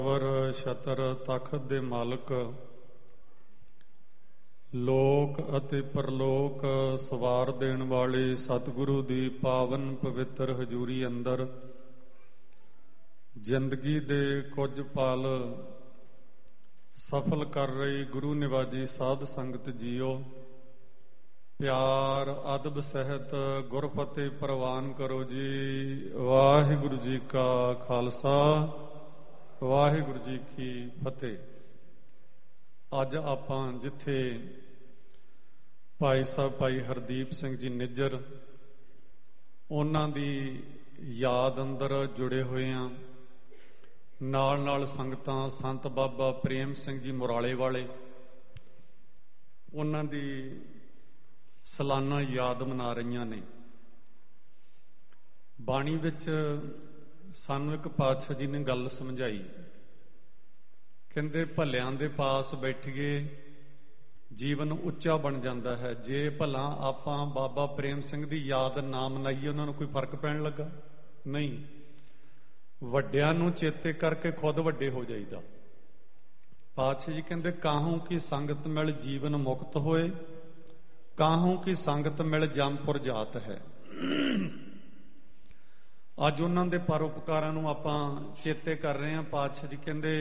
ਵਰ ਛਤਰ ਤਖਤ ਦੇ ਮਾਲਕ, ਲੋਕ ਅਤੇ ਪਰਲੋਕ ਸਵਾਰ ਦੇਣ ਵਾਲੇ ਸਤਿਗੁਰੂ ਦੀ ਪਾਵਨ ਪਵਿੱਤਰ ਹਜ਼ੂਰੀ ਅੰਦਰ ਜ਼ਿੰਦਗੀ ਦੇ ਕੁਝ ਪਲ ਸਫਲ ਕਰ ਰਹੀ ਗੁਰੂ ਨਿਵਾਜੀ ਸਾਧ ਸੰਗਤ ਜੀਓ, ਪਿਆਰ ਅਦਬ ਸਹਿਤ ਗੁਰਫਤਿਹ ਪ੍ਰਵਾਨ ਕਰੋ ਜੀ। ਵਾਹਿਗੁਰੂ ਜੀ ਕਾ ਖਾਲਸਾ, ਵਾਹਿਗੁਰੂ ਜੀ ਕੀ ਫਤਿਹ। ਅੱਜ ਆਪਾਂ ਜਿੱਥੇ ਭਾਈ ਸਾਹਿਬ ਭਾਈ ਹਰਦੀਪ ਸਿੰਘ ਜੀ ਨਿੱਜਰ ਉਹਨਾਂ ਦੀ ਯਾਦ ਅੰਦਰ ਜੁੜੇ ਹੋਏ ਹਾਂ, ਨਾਲ ਨਾਲ ਸੰਗਤਾਂ ਸੰਤ ਬਾਬਾ ਪ੍ਰੇਮ ਸਿੰਘ ਜੀ ਮੁਰਾਲੇ ਵਾਲੇ ਉਹਨਾਂ ਦੀ ਸਾਲਾਨਾ ਯਾਦ ਮਨਾ ਰਹੀਆਂ ਨੇ। ਬਾਣੀ ਵਿੱਚ ਸਾਨੂੰ ਇੱਕ ਪਾਤਸ਼ਾਹ ਜੀ ਨੇ ਗੱਲ ਸਮਝਾਈ, ਕਹਿੰਦੇ ਭਲਿਆਂ ਦੇ ਪਾਸ ਬੈਠੀਏ ਜੀਵਨ ਉੱਚਾ ਬਣ ਜਾਂਦਾ ਹੈ। ਜੇ ਭਲਾ ਆਪਾਂ ਬਾਬਾ ਪ੍ਰੇਮ ਸਿੰਘ ਦੀ ਯਾਦ ਨਾ ਮਨਾਈਏ ਉਹਨਾਂ ਨੂੰ ਕੋਈ ਫਰਕ ਪੈਣ ਲੱਗਾ? ਨਹੀਂ, ਵੱਡਿਆਂ ਨੂੰ ਚੇਤੇ ਕਰਕੇ ਖੁਦ ਵੱਡੇ ਹੋ ਜਾਈਦਾ। ਪਾਤਸ਼ਾਹ ਜੀ ਕਹਿੰਦੇ ਕਾਹੂ ਕੀ ਸੰਗਤ ਮਿਲ ਜੀਵਨ ਮੁਕਤ ਹੋਏ, ਕਾਹੂ ਕੀ ਸੰਗਤ ਮਿਲ ਜੰਮਪੁਰ ਜਾਤ ਹੈ। ਅੱਜ ਉਹਨਾਂ ਦੇ ਪਰਉਪਕਾਰਾਂ ਨੂੰ ਆਪਾਂ ਚੇਤੇ ਕਰ ਰਹੇ ਹਾਂ। ਪਾਤਸ਼ਾਹ ਜੀ ਕਹਿੰਦੇ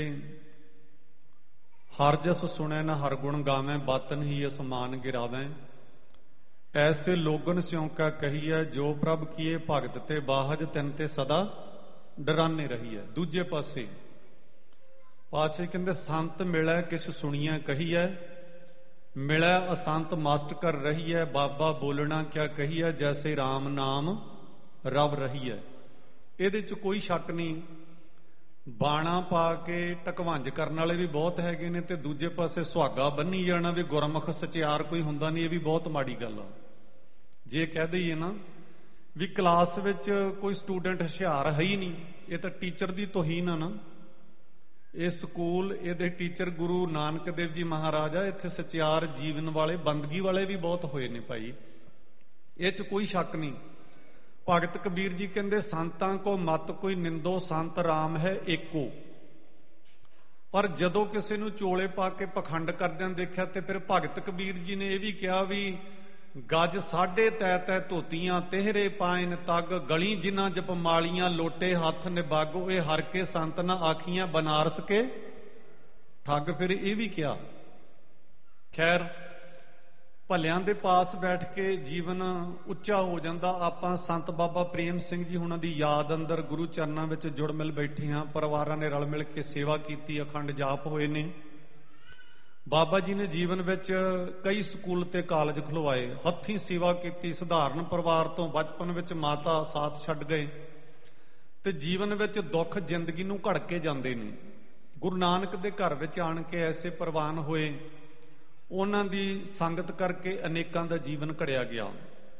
ਹਰ ਜਸ ਸੁਣੈ ਨਾ ਹਰ ਗੁਣ ਗਾਵੇਂ, ਬਾਤਨ ਹੀ ਅਸਮਾਨ ਗਿਰਾਵੇਂ। ਐਸੇ ਲੋਗਨ ਸਿਉ ਕਾ ਕਹੀਐ, ਜੋ ਪ੍ਰਭ ਕੀਏ ਭਗਤ ਤੇ ਬਾਹਜ, ਤਿਨ ਤੇ ਸਦਾ ਡਰਾਨੇ ਰਹੀਐ। ਦੂਜੇ ਪਾਸੇ ਪਾਤਸ਼ਾਹ ਕਹਿੰਦੇ ਸੰਤ ਮਿਲੈ ਕਿਛ ਸੁਣੀਐ ਕਹੀਐ, ਮਿਲੈ ਅਸੰਤ ਮਸਟ ਕਰ ਰਹੀਐ। ਬਾਬਾ ਬੋਲਣਾ ਕਿਆ ਕਹੀਐ, ਜੈਸੇ ਰਾਮ ਨਾਮ ਰਵ ਰਹੀਐ। ਇਹਦੇ ਚ ਕੋਈ ਸ਼ੱਕ ਨਹੀਂ, ਬਾਣਾ ਪਾ ਕੇ ਟਕਵੰਜ ਕਰਨ ਵਾਲੇ ਵੀ ਬਹੁਤ ਹੈਗੇ ਨੇ, ਤੇ ਦੂਜੇ ਪਾਸੇ ਸੁਹਾਗਾ ਬੰਨੀ ਜਾਣਾ ਵੀ ਗੁਰਮੁਖ ਸਚਿਆਰ ਕੋਈ ਹੁੰਦਾ ਨਹੀਂ, ਇਹ ਵੀ ਬਹੁਤ ਮਾੜੀ ਗੱਲ ਆ। ਜੇ ਕਹਿ ਦਈਏ ਨਾ ਵੀ ਕਲਾਸ ਵਿੱਚ ਕੋਈ ਸਟੂਡੈਂਟ ਹੁਸ਼ਿਆਰ ਹੈ ਹੀ ਨਹੀਂ, ਇਹ ਤਾਂ ਟੀਚਰ ਦੀ ਤੋਹੀਨ ਆ ਨਾ। ਇਹ ਸਕੂਲ, ਇਹਦੇ ਟੀਚਰ ਗੁਰੂ ਨਾਨਕ ਦੇਵ ਜੀ ਮਹਾਰਾਜ ਆ। ਇੱਥੇ ਸਚਿਆਰ ਜੀਵਨ ਵਾਲੇ ਬੰਦਗੀ ਵਾਲੇ ਵੀ ਬਹੁਤ ਹੋਏ ਨੇ ਭਾਈ, ਇਹ ਚ ਕੋਈ ਸ਼ੱਕ ਨਹੀਂ। ਭਗਤ ਕਬੀਰ ਜੀ ਕਹਿੰਦੇ ਸੰਤਾਂ ਕੋ ਮਤ ਕੋਈ ਨਿੰਦੋ, ਸੰਤ ਰਾਮ ਹੈ ਏਕੋ। ਪਰ ਜਦੋਂ ਕਿਸੇ ਨੂੰ ਚੋਲੇ ਪਾ ਕੇ ਪਖੰਡ ਕਰਦਿਆਂ ਦੇਖਿਆ ਤੇ ਫਿਰ ਭਗਤ ਕਬੀਰ ਜੀ ਨੇ ਇਹ ਵੀ ਕਿਹਾ ਵੀ ਗੱਜ ਸਾਢੇ ਤੈ ਤੈ ਧੋਤੀਆਂ, ਤੇਹਰੇ ਪਾਇਨ ਤੱਗ, ਗਲੀ ਜਿਨ੍ਹਾਂ ਜਪ ਮਾਲੀਆਂ, ਲੋਟੇ ਹੱਥ ਨਿਬਾਗੋ। ਇਹ ਹਰ ਕੇ ਸੰਤ ਨਾ ਆਖੀਆਂ, ਬਨਾਰਸ ਕੇ ਠੱਗ। ਫਿਰ ਇਹ ਵੀ ਕਿਹਾ। ਖੈਰ, ਭਲਿਆਂ ਦੇ ਪਾਸ ਬੈਠ ਕੇ ਜੀਵਨ ਉੱਚਾ ਹੋ ਜਾਂਦਾ। ਆਪਾਂ ਸੰਤ ਬਾਬਾ ਪ੍ਰੇਮ ਸਿੰਘ ਜੀ ਹੁਣਾਂ ਦੀ ਯਾਦ ਅੰਦਰ ਗੁਰੂ ਚਰਨਾਂ ਵਿੱਚ ਜੁੜ ਮਿਲ ਬੈਠੇ ਹਾਂ। ਪਰਿਵਾਰਾਂ ਨੇ ਰਲ ਮਿਲ ਕੇ ਸੇਵਾ ਕੀਤੀ, ਅਖੰਡ ਜਾਪ ਹੋਏ ਨੇ। ਬਾਬਾ ਜੀ ਨੇ ਜੀਵਨ ਵਿੱਚ ਕਈ ਸਕੂਲ ਤੇ ਕਾਲਜ ਖੁਲਵਾਏ, ਹੱਥੀਂ ਸੇਵਾ ਕੀਤੀ। ਸਧਾਰਨ ਪਰਿਵਾਰ ਤੋਂ ਬਚਪਨ ਵਿੱਚ ਮਾਤਾ ਸਾਥ ਛੱਡ ਗਏ ਤੇ ਜੀਵਨ ਵਿੱਚ ਦੁੱਖ ਜ਼ਿੰਦਗੀ ਨੂੰ ਘੜ ਕੇ ਜਾਂਦੇ ਨੇ। ਗੁਰੂ ਨਾਨਕ ਦੇ ਘਰ ਵਿੱਚ ਆਣ ਕੇ ਐਸੇ ਪ੍ਰਵਾਨ ਹੋਏ, ਉਹਨਾਂ ਦੀ ਸੰਗਤ ਕਰਕੇ ਅਨੇਕਾਂ ਦਾ ਜੀਵਨ ਘੜਿਆ ਗਿਆ।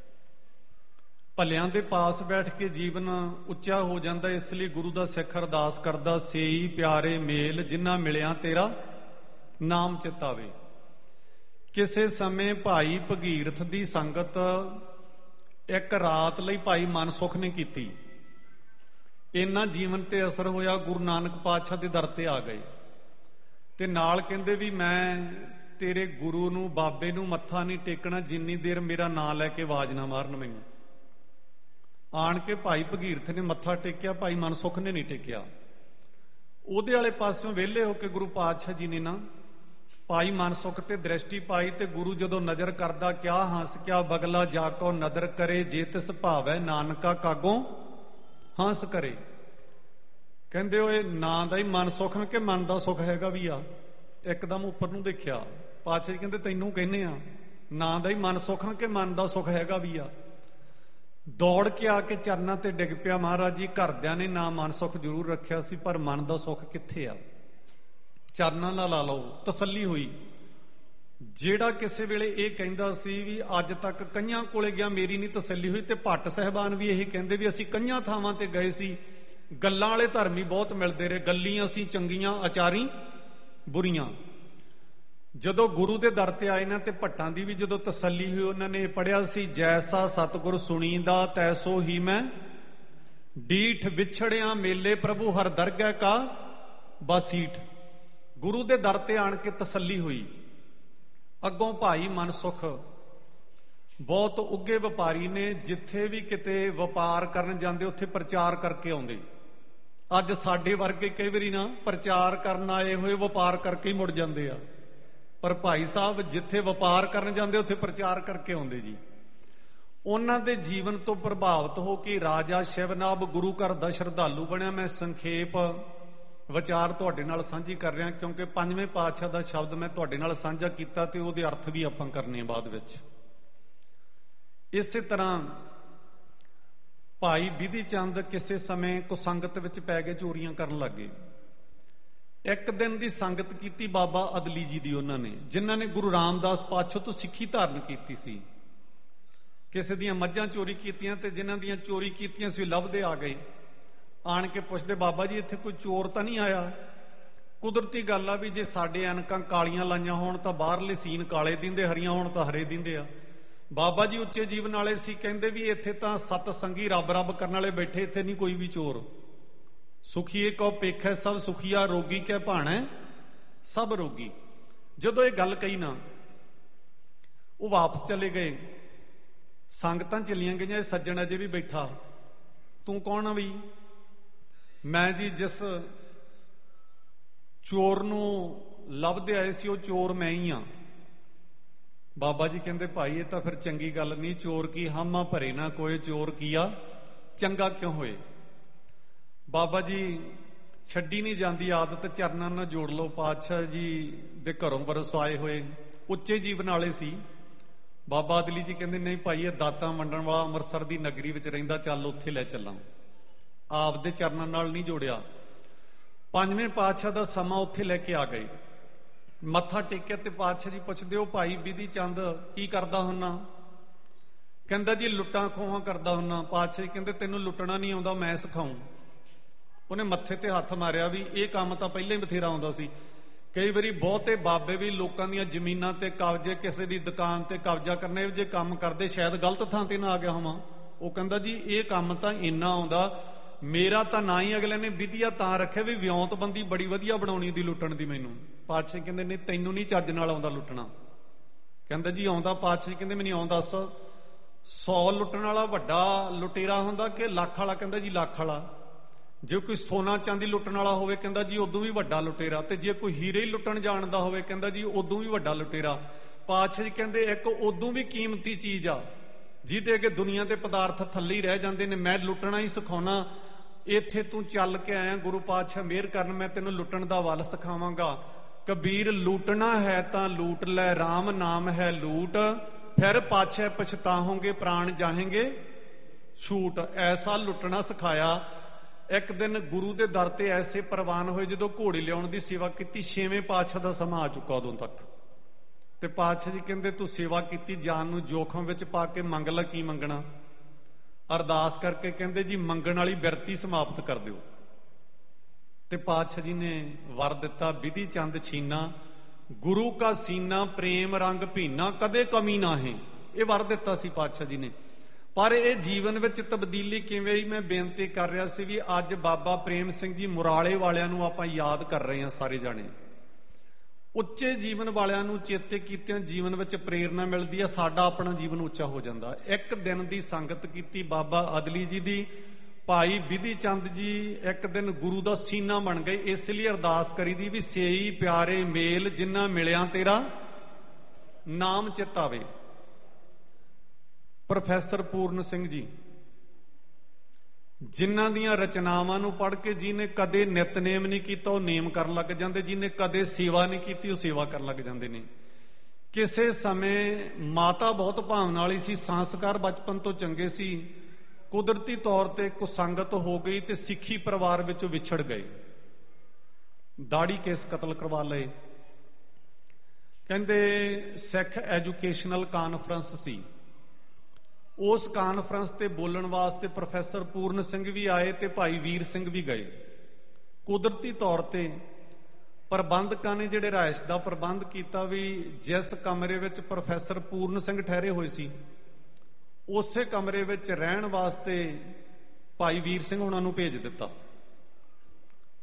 ਭਲਿਆਂ ਦੇ ਪਾਸ ਬੈਠ ਕੇ ਜੀਵਨ ਉੱਚਾ ਹੋ ਜਾਂਦਾ। ਇਸ ਲਈ ਗੁਰੂ ਦਾ ਸਿੱਖ ਅਰਦਾਸ ਕਰਦਾ, ਸੇਈ ਪਿਆਰੇ ਮੇਲ, ਜਿਨ੍ਹਾਂ ਮਿਲਿਆ ਤੇਰਾ ਨਾਮ ਚਿਤਾਵੇ। ਕਿਸੇ ਸਮੇਂ ਭਾਈ ਭਗੀਰਥ ਦੀ ਸੰਗਤ ਇੱਕ ਰਾਤ ਲਈ ਭਾਈ ਮਨਸੁਖ ਨੇ ਕੀਤੀ। ਇੰਨਾ ਜੀਵਨ ਤੇ ਅਸਰ ਹੋਇਆ, ਗੁਰੂ ਨਾਨਕ ਪਾਤਸ਼ਾਹ ਦੇ ਦਰ ਤੇ ਆ ਗਏ ਤੇ ਨਾਲ ਕਹਿੰਦੇ ਵੀ ਮੈਂ ਤੇਰੇ ਗੁਰੂ ਨੂੰ, ਬਾਬੇ ਨੂੰ ਮੱਥਾ ਨਹੀਂ ਟੇਕਣਾ ਜਿੰਨੀ ਦੇਰ ਮੇਰਾ ਨਾਂ ਲੈ ਕੇ ਆਵਾਜ਼ ਨਾ ਮਾਰਨ ਮੈਨੂੰ। ਆਣ ਕੇ ਭਾਈ ਭਗੀਰਥ ਨੇ ਮੱਥਾ ਟੇਕਿਆ, ਭਾਈ ਮਨਸੁਖ ਨੇ ਨਹੀਂ ਟੇਕਿਆ। ਉਹਦੇ ਵਾਲੇ ਪਾਸਿਓਂ ਵਿਹਲੇ ਹੋ ਕੇ ਗੁਰੂ ਪਾਤਸ਼ਾਹ ਜੀ ਨੇ ਨਾ ਭਾਈ ਮਨਸੁਖ ਤੇ ਦ੍ਰਿਸ਼ਟੀ ਪਾਈ, ਤੇ ਗੁਰੂ ਜਦੋਂ ਨਜ਼ਰ ਕਰਦਾ, ਕਿਆ ਹੰਸ ਕਿਆ ਬਗਲਾ ਜਾ ਕੋ ਨਦਰ ਕਰੇ, ਜੇ ਤਿਸ ਭਾਵੈ ਨਾਨਕਾ ਕਾਗੋਂ ਹੰਸ ਕਰੇ। ਕਹਿੰਦੇ ਓਏ ਨਾਂ ਦਾ ਹੀ ਮਨ ਸੁਖ ਕਿ ਮਨ ਦਾ ਸੁਖ ਹੈਗਾ ਵੀ ਆ। ਇੱਕਦਮ ਉੱਪਰ ਨੂੰ ਦੇਖਿਆ, ਪਾਤਸ਼ਾਹ ਜੀ ਕਹਿੰਦੇ ਤੈਨੂੰ ਕਹਿੰਦੇ ਆ ਨਾਂ ਦਾ ਹੀ ਮਨ ਸੁਖ ਕਿ ਮਨ ਦਾ ਸੁਖ ਹੈਗਾ ਵੀ ਆ। ਦੌੜ ਕੇ ਆ ਕੇ ਚਰਨਾਂ ਤੇ ਡਿੱਗ ਪਿਆ, ਮਹਾਰਾਜ ਜੀ ਘਰਦਿਆਂ ਨੇ ਨਾ ਮਨ ਸੁਖ ਜ਼ਰੂਰ ਰੱਖਿਆ ਸੀ, ਪਰ ਮਨ ਦਾ ਸੁਖ ਕਿੱਥੇ ਆ? ਚਰਨਾਂ ਨਾਲ ਲਾ ਲਓ। ਤਸੱਲੀ ਹੋਈ। ਜਿਹੜਾ ਕਿਸੇ ਵੇਲੇ ਇਹ ਕਹਿੰਦਾ ਸੀ ਵੀ ਅੱਜ ਤੱਕ ਕਈਆਂ ਕੋਲੇ ਗਿਆ, ਮੇਰੀ ਨਹੀਂ ਤਸੱਲੀ ਹੋਈ। ਤੇ ਭੱਟ ਸਾਹਿਬਾਨ ਵੀ ਇਹ ਕਹਿੰਦੇ ਵੀ ਅਸੀਂ ਕਈਆਂ ਥਾਵਾਂ ਤੇ ਗਏ ਸੀ, ਗੱਲਾਂ ਵਾਲੇ ਧਰਮੀ ਬਹੁਤ ਮਿਲਦੇ ਰਹੇ, ਗੱਲੀਆਂ ਅਸੀਂ ਚੰਗੀਆਂ, ਆਚਾਰੀ ਬੁਰੀਆਂ। ਜਦੋਂ ਗੁਰੂ ਦੇ ਦਰ ਤੇ ਆਏ ਨਾ ਤੇ ਭੱਟਾਂ ਦੀ ਵੀ ਜਦੋਂ ਤਸੱਲੀ ਹੋਈ, ਉਹਨਾਂ ਨੇ ਪੜਿਆ ਸੀ, ਜੈਸਾ ਸਤਿਗੁਰ ਸੁਣੀਂਦਾ ਤੈਸੋ ਹੀ ਮੈਂ ਡੀਠ ਵਿਛੜਿਆ ਮੇਲੇ ਪ੍ਰਭੂ ਹਰ ਦਰਗਹਿ ਕਾ ਬਾਸੀਠ। ਗੁਰੂ ਦੇ ਦਰ ਤੇ ਆਣ ਕੇ ਤਸੱਲੀ ਹੋਈ। ਅੱਗੋਂ ਭਾਈ ਮਨਸੁਖ ਬਹੁਤ ਉੱਘੇ ਵਪਾਰੀ ਨੇ, ਜਿੱਥੇ ਵੀ ਕਿਤੇ ਵਪਾਰ ਕਰਨ ਜਾਂਦੇ ਉੱਥੇ ਪ੍ਰਚਾਰ ਕਰਕੇ ਆਉਂਦੇ। ਅੱਜ ਸਾਡੇ ਵਰਗੇ ਕਈ ਵਾਰੀ ਨਾ ਪ੍ਰਚਾਰ ਕਰਨ ਆਏ ਹੋਏ ਵਪਾਰ ਕਰਕੇ ਹੀ ਮੁੜ ਜਾਂਦੇ ਆ, ਪਰ ਭਾਈ ਸਾਹਿਬ ਜਿੱਥੇ ਵਪਾਰ ਕਰਨ ਜਾਂਦੇ ਉੱਥੇ ਪ੍ਰਚਾਰ ਕਰਕੇ ਆਉਂਦੇ ਜੀ। ਉਹਨਾਂ ਦੇ ਜੀਵਨ ਤੋਂ ਪ੍ਰਭਾਵਿਤ ਹੋ ਕੇ ਰਾਜਾ ਸ਼ਿਵਨਾਭ ਗੁਰੂ ਘਰ ਦਾ ਸ਼ਰਧਾਲੂ ਬਣਿਆ। ਮੈਂ ਸੰਖੇਪ ਵਿਚਾਰ ਤੁਹਾਡੇ ਨਾਲ ਸਾਂਝੀ ਕਰ ਰਿਹਾ, ਕਿਉਂਕਿ ਪੰਜਵੇਂ ਪਾਤਸ਼ਾਹ ਦਾ ਸ਼ਬਦ ਮੈਂ ਤੁਹਾਡੇ ਨਾਲ ਸਾਂਝਾ ਕੀਤਾ ਤੇ ਉਹਦੇ ਅਰਥ ਵੀ ਆਪਾਂ ਕਰਨੇ ਆ ਬਾਅਦ ਵਿੱਚ। ਇਸੇ ਤਰ੍ਹਾਂ ਭਾਈ ਬਿਧੀ ਚੰਦ ਕਿਸੇ ਸਮੇਂ ਕੁਸੰਗਤ ਵਿੱਚ ਪੈ ਕੇ ਚੋਰੀਆਂ ਕਰਨ ਲੱਗੇ। ਇੱਕ ਦਿਨ ਦੀ ਸੰਗਤ ਕੀਤੀ ਬਾਬਾ ਅਦਲੀ ਜੀ ਦੀ, ਉਹਨਾਂ ਨੇ, ਜਿਨ੍ਹਾਂ ਨੇ ਗੁਰੂ ਰਾਮਦਾਸ ਪਾਤਸ਼ਾਹ ਤੋਂ ਸਿੱਖੀ ਧਾਰਨ ਕੀਤੀ ਸੀ। ਕਿਸੇ ਦੀਆਂ ਮੱਝਾਂ ਚੋਰੀ ਕੀਤੀਆਂ ਤੇ ਜਿਨ੍ਹਾਂ ਦੀਆਂ ਚੋਰੀ ਕੀਤੀਆਂ ਸੀ ਲੱਭਦੇ ਆ ਗਏ। ਆਣ ਕੇ ਪੁੱਛਦੇ, ਬਾਬਾ ਜੀ ਇੱਥੇ ਕੋਈ ਚੋਰ ਤਾਂ ਨਹੀਂ ਆਇਆ? ਕੁਦਰਤੀ ਗੱਲ ਆ ਵੀ ਜੇ ਸਾਡੇ ਐਨਕਾਂ ਕਾਲੀਆਂ ਲਾਈਆਂ ਹੋਣ ਤਾਂ ਬਾਹਰਲੇ ਸੀਨ ਕਾਲੇ ਦਿੰਦੇ, ਹਰੀਆਂ ਹੋਣ ਤਾਂ ਹਰੇ ਦਿੰਦੇ ਆ। ਬਾਬਾ ਜੀ ਉੱਚੇ ਜੀਵਨ ਵਾਲੇ ਸੀ, ਕਹਿੰਦੇ ਵੀ ਇੱਥੇ ਤਾਂ ਸਤ ਸੰਗੀ ਰੱਬ ਰੱਬ ਕਰਨ ਵਾਲੇ ਬੈਠੇ, ਇੱਥੇ ਨਹੀਂ ਕੋਈ ਵੀ ਚੋਰ। ਸੁਖੀਏ ਕਉ ਪੇਖੈ ਸਭ ਸੁਖੀਆ, ਰੋਗੀ ਕਹਿ ਭਾਣੈ ਸਭ ਰੋਗੀ। ਜਦੋਂ ਇਹ ਗੱਲ ਕਹੀ ਨਾ, ਉਹ ਵਾਪਸ ਚਲੇ ਗਏ। ਸੰਗਤਾਂ ਚਲੀਆਂ ਗਈਆਂ, ਇਹ ਸੱਜਣ ਅਜੇ ਵੀ ਬੈਠਾ। ਤੂੰ ਕੌਣ ਆ ਵੀ? ਮੈਂ ਜੀ ਜਿਸ ਚੋਰ ਨੂੰ ਲੱਭਦੇ ਆਏ ਸੀ ਉਹ ਚੋਰ ਮੈਂ ਹੀ ਆ। ਬਾਬਾ ਜੀ ਕਹਿੰਦੇ, ਭਾਈ ਇਹ ਤਾਂ ਫਿਰ ਚੰਗੀ ਗੱਲ ਨਹੀਂ। ਚੋਰ ਕੀ ਹਾਮਾ ਭਰੇ ਨਾ ਕੋਏ, ਚੋਰ ਕੀਆ ਚੰਗਾ ਕਿਉਂ ਹੋਏ। ਬਾਬਾ ਜੀ ਛੱਡੀ ਨਹੀਂ ਜਾਂਦੀ ਆਦਤ, ਚਰਨਾਂ ਨਾਲ ਜੋੜ ਲਓ। ਪਾਤਸ਼ਾਹ ਜੀ ਦੇ ਘਰੋਂ ਵਰਸਾਏ ਹੋਏ ਉੱਚੇ ਜੀਵਨ ਵਾਲੇ ਸੀ। ਬਾਬਾ ਅਦਲੀ ਜੀ ਕਹਿੰਦੇ, ਨਹੀਂ ਭਾਈ ਇਹ ਦਾਤਾਂ ਵੰਡਣ ਵਾਲਾ ਅੰਮ੍ਰਿਤਸਰ ਦੀ ਨਗਰੀ ਵਿੱਚ ਰਹਿੰਦਾ, ਚੱਲ ਉੱਥੇ ਲੈ ਚੱਲਾਂ। ਆਪਦੇ ਚਰਨਾਂ ਨਾਲ ਨਹੀਂ ਜੋੜਿਆ। ਪੰਜਵੇਂ ਪਾਤਸ਼ਾਹ ਦਾ ਸਮਾਂ ਉੱਥੇ ਲੈ ਕੇ ਆ ਗਏ। ਮੱਥਾ ਟੇਕਿਆ ਤੇ ਪਾਤਸ਼ਾਹ ਜੀ ਪੁੱਛਦੇ, ਉਹ ਭਾਈ ਬਿਧੀ ਚੰਦ ਕੀ ਕਰਦਾ ਹੁੰਨਾ? ਕਹਿੰਦਾ ਜੀ ਲੁੱਟਾਂ ਖੋਹਾਂ ਕਰਦਾ ਹੁੰਨਾ। ਪਾਤਸ਼ਾਹ ਜੀ ਕਹਿੰਦੇ, ਤੈਨੂੰ ਲੁੱਟਣਾ ਨਹੀਂ ਆਉਂਦਾ, ਮੈਂ ਸਿਖਾਉਂ। ਉਹਨੇ ਮੱਥੇ ਤੇ ਹੱਥ ਮਾਰਿਆ ਵੀ ਇਹ ਕੰਮ ਤਾਂ ਪਹਿਲਾਂ ਹੀ ਬਥੇਰਾ ਆਉਂਦਾ ਸੀ। ਕਈ ਵਾਰੀ ਬਹੁਤੇ ਬਾਬੇ ਵੀ ਲੋਕਾਂ ਦੀਆਂ ਜ਼ਮੀਨਾਂ ਤੇ ਕਬਜ਼ੇ, ਕਿਸੇ ਦੀ ਦੁਕਾਨ ਤੇ ਕਬਜ਼ਾ ਕਰਨੇ ਜੇ ਕੰਮ ਕਰਦੇ, ਸ਼ਾਇਦ ਗਲਤ ਥਾਂ ਤੇ ਨਾ ਆ ਗਿਆ ਹੋਵਾਂ। ਉਹ ਕਹਿੰਦਾ ਜੀ ਇਹ ਕੰਮ ਤਾਂ ਇੰਨਾ ਆਉਂਦਾ, ਮੇਰਾ ਤਾਂ ਨਾ ਹੀ ਅਗਲੇ ਨੇ ਵਿਧੀਆ ਤਾਂ ਰੱਖਿਆ ਵੀ ਵਿਉਂਤਬੰਦੀ ਬੜੀ ਵਧੀਆ ਬਣਾਉਣੀ ਦੀ ਲੁੱਟਣ ਦੀ ਮੈਨੂੰ। ਪਾਤਸ਼ਾਹ ਕਹਿੰਦੇ, ਨਹੀਂ ਤੈਨੂੰ ਨਹੀਂ ਚੱਜ ਨਾਲ ਆਉਂਦਾ ਲੁੱਟਣਾ। ਕਹਿੰਦਾ ਜੀ ਆਉਂਦਾ। ਪਾਤਸ਼ਾਹ ਕਹਿੰਦੇ, ਮੈਨੂੰ ਆਉਂਦਾ। ਦੱਸ 100 ਲੁੱਟਣ ਵਾਲਾ ਵੱਡਾ ਲੁਟੇਰਾ ਹੁੰਦਾ ਕਿ ਲੱਖ ਵਾਲਾ? ਕਹਿੰਦਾ ਜੀ ਲੱਖ ਵਾਲਾ। ਜੇ ਕੋਈ ਸੋਨਾ ਚਾਂਦੀ ਲੁੱਟਣ ਵਾਲਾ ਹੋਵੇ, ਕਹਿੰਦਾ ਜੀ ਉਦੋਂ ਵੀ ਵੱਡਾ ਲੁਟੇਰਾ। ਤੇ ਜੇ ਕੋਈ ਹੀਰੇ ਹੀ ਲੁੱਟਣ ਜਾਣਦਾ ਹੋਵੇ, ਕਹਿੰਦਾ ਜੀ ਉਦੋਂ ਵੀ ਵੱਡਾ ਲੁਟੇਰਾ। ਪਾਤਸ਼ਾਹ ਜੀ ਕਹਿੰਦੇ, ਇੱਕ ਉਦੋਂ ਵੀ ਕੀਮਤੀ ਚੀਜ਼ ਆ ਜਿਹਦੇ ਅੱਗੇ ਦੁਨੀਆ ਦੇ ਪਦਾਰਥ ਥੱਲੇ ਹੀ ਰਹਿ ਜਾਂਦੇ ਨੇ, ਮੈਂ ਲੁੱਟਣਾ ਹੀ ਸਿਖਾਉਣਾ। ਇੱਥੇ ਤੂੰ ਚੱਲ ਕੇ ਆਇਆ, ਗੁਰੂ ਪਾਤਸ਼ਾਹ ਮਿਹਰ ਕਰਨ, ਮੈਂ ਤੈਨੂੰ ਲੁੱਟਣ ਦਾ ਵੱਲ ਸਿਖਾਵਾਂਗਾ। ਕਬੀਰ ਲੂਟਣਾ ਹੈ ਤਾਂ ਲੂਟ ਲੈ, ਰਾਮ ਨਾਮ ਹੈ ਲੂਟ, ਫਿਰ ਪਾਛੇ ਪਛਤਾਹੋਗੇ, ਪ੍ਰਾਣ ਜਾਹੇਂਗੇ ਛੂਟ। ਐਸਾ ਲੁੱਟਣਾ ਸਿਖਾਇਆ। ਇੱਕ ਦਿਨ ਗੁਰੂ ਦੇ ਦਰ ਤੇ ਐਸੇ ਪ੍ਰਵਾਨ ਹੋਏ, ਜਦੋਂ ਘੋੜੇ ਲਿਆਉਣ ਦੀ ਸੇਵਾ ਕੀਤੀ। 6ਵੇਂ ਪਾਤਸ਼ਾਹ ਦਾ ਸਮਾਂ ਆ ਚੁੱਕਾ ਉਦੋਂ ਤੱਕ। ਤੇ ਪਾਤਸ਼ਾਹ ਜੀ ਕਹਿੰਦੇ, ਤੂੰ ਸੇਵਾ ਕੀਤੀ, ਜਾਨ ਨੂੰ ਜੋਖਮ ਵਿੱਚ ਪਾ ਕੇ ਮੰਗ ਲੈ, ਕੀ ਮੰਗਣਾ? ਅਰਦਾਸ ਕਰਕੇ ਕਹਿੰਦੇ ਜੀ ਮੰਗਣ ਵਾਲੀ ਬਿਰਤੀ ਸਮਾਪਤ ਕਰ ਦਿਓ। ਤੇ ਪਾਤਸ਼ਾਹ ਜੀ ਨੇ ਵਰ ਦਿੱਤਾ, ਬਿਧੀ ਚੰਦ ਛੀਨਾ ਗੁਰੂ ਕਾ ਸੀਨਾ, ਪ੍ਰੇਮ ਰੰਗ ਭੀਨਾ, ਕਦੇ ਕਮੀ ਨਾ ਹੈ। ਇਹ ਵਰ ਦਿੱਤਾ ਸੀ ਪਾਤਸ਼ਾਹ ਜੀ ਨੇ। ਪਰ ਇਹ ਜੀਵਨ ਵਿੱਚ ਤਬਦੀਲੀ ਕਿਵੇਂ ਆਈ, ਮੈਂ ਬੇਨਤੀ ਕਰ ਰਿਹਾ ਸੀ ਵੀ ਅੱਜ ਬਾਬਾ ਪ੍ਰੇਮ ਸਿੰਘ ਜੀ ਮੁਰਾਲੇ ਵਾਲਿਆਂ ਨੂੰ ਆਪਾਂ ਯਾਦ ਕਰ ਰਹੇ ਹਾਂ ਸਾਰੇ ਜਾਣੇ। ਉੱਚੇ ਜੀਵਨ ਵਾਲਿਆਂ ਨੂੰ ਚੇਤੇ ਕੀਤਿਆਂ ਜੀਵਨ ਵਿੱਚ ਪ੍ਰੇਰਨਾ ਮਿਲਦੀ ਹੈ, ਸਾਡਾ ਆਪਣਾ ਜੀਵਨ ਉੱਚਾ ਹੋ ਜਾਂਦਾ। ਇੱਕ ਦਿਨ ਦੀ ਸੰਗਤ ਕੀਤੀ ਬਾਬਾ ਅਦਲੀ ਜੀ ਦੀ। ਭਾਈ ਬਿਧੀ ਚੰਦ ਜੀ ਇੱਕ ਦਿਨ ਗੁਰੂ ਦਾ ਸੀਨਾ ਬਣ ਗਏ। ਇਸ ਲਈ ਅਰਦਾਸ ਕਰੀ ਦੀ ਵੀ ਸੇਈ ਪਿਆਰੇ ਮੇਲ, ਜਿੰਨਾ ਮਿਲਿਆ ਤੇਰਾ ਨਾਮ ਚਿਤ ਆਵੇ। ਪ੍ਰੋਫੈਸਰ ਪੂਰਨ ਸਿੰਘ ਜੀ, ਜਿਨ੍ਹਾਂ ਦੀਆਂ ਰਚਨਾਵਾਂ ਨੂੰ ਪੜ੍ਹ ਕੇ ਜਿਹਨੇ ਕਦੇ ਨਿਤਨੇਮ ਨਹੀਂ ਕੀਤਾ ਉਹ ਨੇਮ ਕਰਨ ਲੱਗ ਜਾਂਦੇ, ਜਿਹਨੇ ਕਦੇ ਸੇਵਾ ਨਹੀਂ ਕੀਤੀ ਉਹ ਸੇਵਾ ਕਰਨ ਲੱਗ ਜਾਂਦੇ ਨੇ। ਕਿਸੇ ਸਮੇਂ ਮਾਤਾ ਬਹੁਤ ਭਾਵਨਾ ਵਾਲੀ ਸੀ, ਸੰਸਕਾਰ ਬਚਪਨ ਤੋਂ ਚੰਗੇ ਸੀ। ਕੁਦਰਤੀ ਤੌਰ ਤੇ ਕੁਸੰਗਤ ਹੋ ਗਈ ਤੇ ਸਿੱਖੀ ਪਰਿਵਾਰ ਵਿੱਚੋਂ ਵਿਛੜ ਗਏ। ਦਾੜੀ ਕੇਸ ਕਤਲ ਕਰਵਾ ਲਏ। ਕਹਿੰਦੇ ਸਿੱਖ ਐਜੂਕੇਸ਼ਨਲ ਕਾਨਫਰੰਸ ਸੀ, ਉਸ ਕਾਨਫਰੰਸ ਤੇ ਬੋਲਣ ਵਾਸਤੇ ਪ੍ਰੋਫੈਸਰ ਪੂਰਨ ਸਿੰਘ ਵੀ ਆਏ ਤੇ ਭਾਈ ਵੀਰ ਸਿੰਘ ਵੀ ਗਏ। ਕੁਦਰਤੀ ਤੌਰ ਤੇ ਪ੍ਰਬੰਧਕਾਂ ਨੇ ਜਿਹੜੇ ਰਿਹਾਇਸ਼ ਦਾ ਪ੍ਰਬੰਧ ਕੀਤਾ ਵੀ ਜਿਸ ਕਮਰੇ ਵਿੱਚ ਪ੍ਰੋਫੈਸਰ ਪੂਰਨ ਸਿੰਘ ਠਹਿਰੇ ਹੋਏ ਸੀ ਉਸੇ ਕਮਰੇ ਵਿੱਚ ਰਹਿਣ ਵਾਸਤੇ ਭਾਈ ਵੀਰ ਸਿੰਘ ਉਹਨਾਂ ਨੂੰ ਭੇਜ ਦਿੱਤਾ।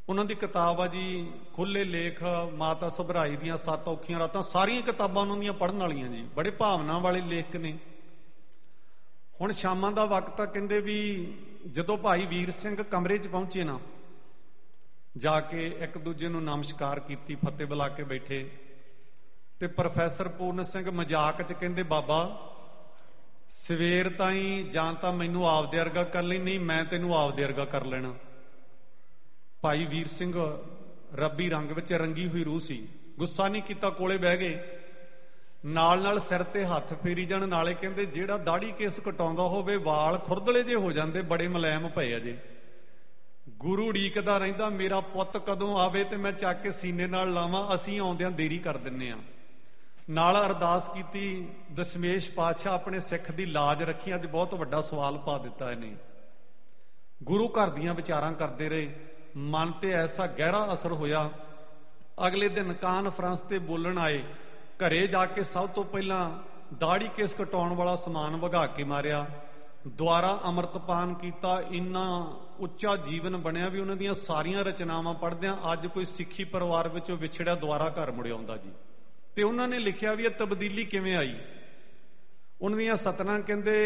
ਉਹਨਾਂ ਦੀ ਕਿਤਾਬ ਆ ਜੀ ਖੁੱਲੇ ਲੇਖ, ਮਾਤਾ ਸਭਰਾਈ ਦੀਆਂ 7 ਔਖੀਆਂ ਰਾਤਾਂ। ਸਾਰੀਆਂ ਕਿਤਾਬਾਂ ਉਹਨਾਂ ਦੀਆਂ ਪੜ੍ਹਨ ਵਾਲੀਆਂ ਜੀ, ਬੜੇ ਭਾਵਨਾ ਵਾਲੇ ਲੇਖਕ ਨੇ। ਹੁਣ ਸ਼ਾਮਾਂ ਦਾ ਵਕਤ ਆ, ਕਹਿੰਦੇ ਵੀ ਜਦੋਂ ਭਾਈ ਵੀਰ ਸਿੰਘ ਕਮਰੇ 'ਚ ਪਹੁੰਚੇ ਨਾ, ਜਾ ਕੇ ਇੱਕ ਦੂਜੇ ਨੂੰ ਨਮਸਕਾਰ ਕੀਤੀ, ਫਤਿਹ ਬੁਲਾ ਕੇ ਬੈਠੇ, ਤੇ ਪ੍ਰੋਫੈਸਰ ਪੂਰਨ ਸਿੰਘ ਮਜ਼ਾਕ 'ਚ ਕਹਿੰਦੇ, ਬਾਬਾ ਸਵੇਰ ਤਾਈਂ ਜਾਂ ਤਾਂ ਮੈਨੂੰ ਆਪਦੇ ਵਰਗਾ ਕਰ ਲਈ, ਨਹੀਂ ਮੈਂ ਤੈਨੂੰ ਆਪਦੇ ਵਰਗਾ ਕਰ ਲੈਣਾ। ਭਾਈ ਵੀਰ ਸਿੰਘ ਰੱਬੀ ਰੰਗ ਵਿੱਚ ਰੰਗੀ ਹੋਈ ਰੂਹ ਸੀ, ਗੁੱਸਾ ਨਹੀਂ ਕੀਤਾ, ਕੋਲੇ ਬਹਿ ਗਏ, ਨਾਲ ਨਾਲ ਸਿਰ ਤੇ ਹੱਥ ਫੇਰੀ ਜਾਣ। ਨਾਲੇ ਕਹਿੰਦੇ ਜਿਹੜਾ ਦਾੜੀ ਕੇਸ ਕਟਾਉਂਦਾ ਹੋਵੇ ਵਾਲ ਖੁਰਦਲੇ ਜੇ ਹੋ ਜਾਂਦੇ, ਬੜੇ ਮੁਲਾਇਮ ਪਏ ਅਜੇ। ਗੁਰੂ ਉਡੀਕਦਾ ਰਹਿੰਦਾ ਮੇਰਾ ਪੁੱਤ ਕਦੋਂ ਆਵੇ ਤੇ ਮੈਂ ਚੱਕ ਕੇ ਸੀਨੇ ਨਾਲ ਲਾਵਾਂ, ਅਸੀਂ ਆਉਂਦਿਆਂ ਦੇਰੀ ਕਰ ਦਿੰਨੇ ਆ। ਨਾਲ ਅਰਦਾਸ ਕੀਤੀ, ਦਸ਼ਮੇਸ਼ ਪਾਤਸ਼ਾਹ ਆਪਣੇ ਸਿੱਖ ਦੀ ਲਾਜ ਰੱਖੀ। ਅੱਜ ਬਹੁਤ ਵੱਡਾ ਸਵਾਲ ਪਾ ਦਿੱਤਾ ਇਹਨੇ। ਗੁਰੂ ਘਰ ਦੀਆਂ ਵਿਚਾਰਾਂ ਕਰਦੇ ਰਹੇ, ਮਨ ਤੇ ਐਸਾ ਗਹਿਰਾ ਅਸਰ ਹੋਇਆ। ਅਗਲੇ ਦਿਨ ਕਾਨਫਰੰਸ ਤੇ ਬੋਲਣ ਆਏ, ਘਰੇ ਜਾ ਕੇ ਸਭ ਤੋਂ ਪਹਿਲਾਂ ਦਾੜੀ ਕੇਸ ਕਟਾਉਣ ਵਾਲਾ ਸਮਾਨ ਵਗਾ ਕੇ ਮਾਰਿਆ, ਦੁਆਰਾ ਅੰਮ੍ਰਿਤਪਾਨ ਕੀਤਾ। ਇੰਨਾ ਉੱਚਾ ਜੀਵਨ ਬਣਿਆ ਵੀ ਉਹਨਾਂ ਦੀਆਂ ਸਾਰੀਆਂ ਰਚਨਾਵਾਂ ਪੜ੍ਹਦਿਆਂ ਅੱਜ ਕੋਈ ਸਿੱਖੀ ਪਰਿਵਾਰ ਵਿੱਚੋਂ ਵਿਛੜਿਆ ਦੁਆਰਾ ਘਰ ਮੁੜ ਆਉਂਦਾ ਜੀ। ਤੇ ਉਹਨਾਂ ਨੇ ਲਿਖਿਆ ਵੀ ਇਹ ਤਬਦੀਲੀ ਕਿਵੇਂ ਆਈ। ਉਹਨਾਂ ਦੀਆਂ ਸਤਨਾਂ ਕਹਿੰਦੇ,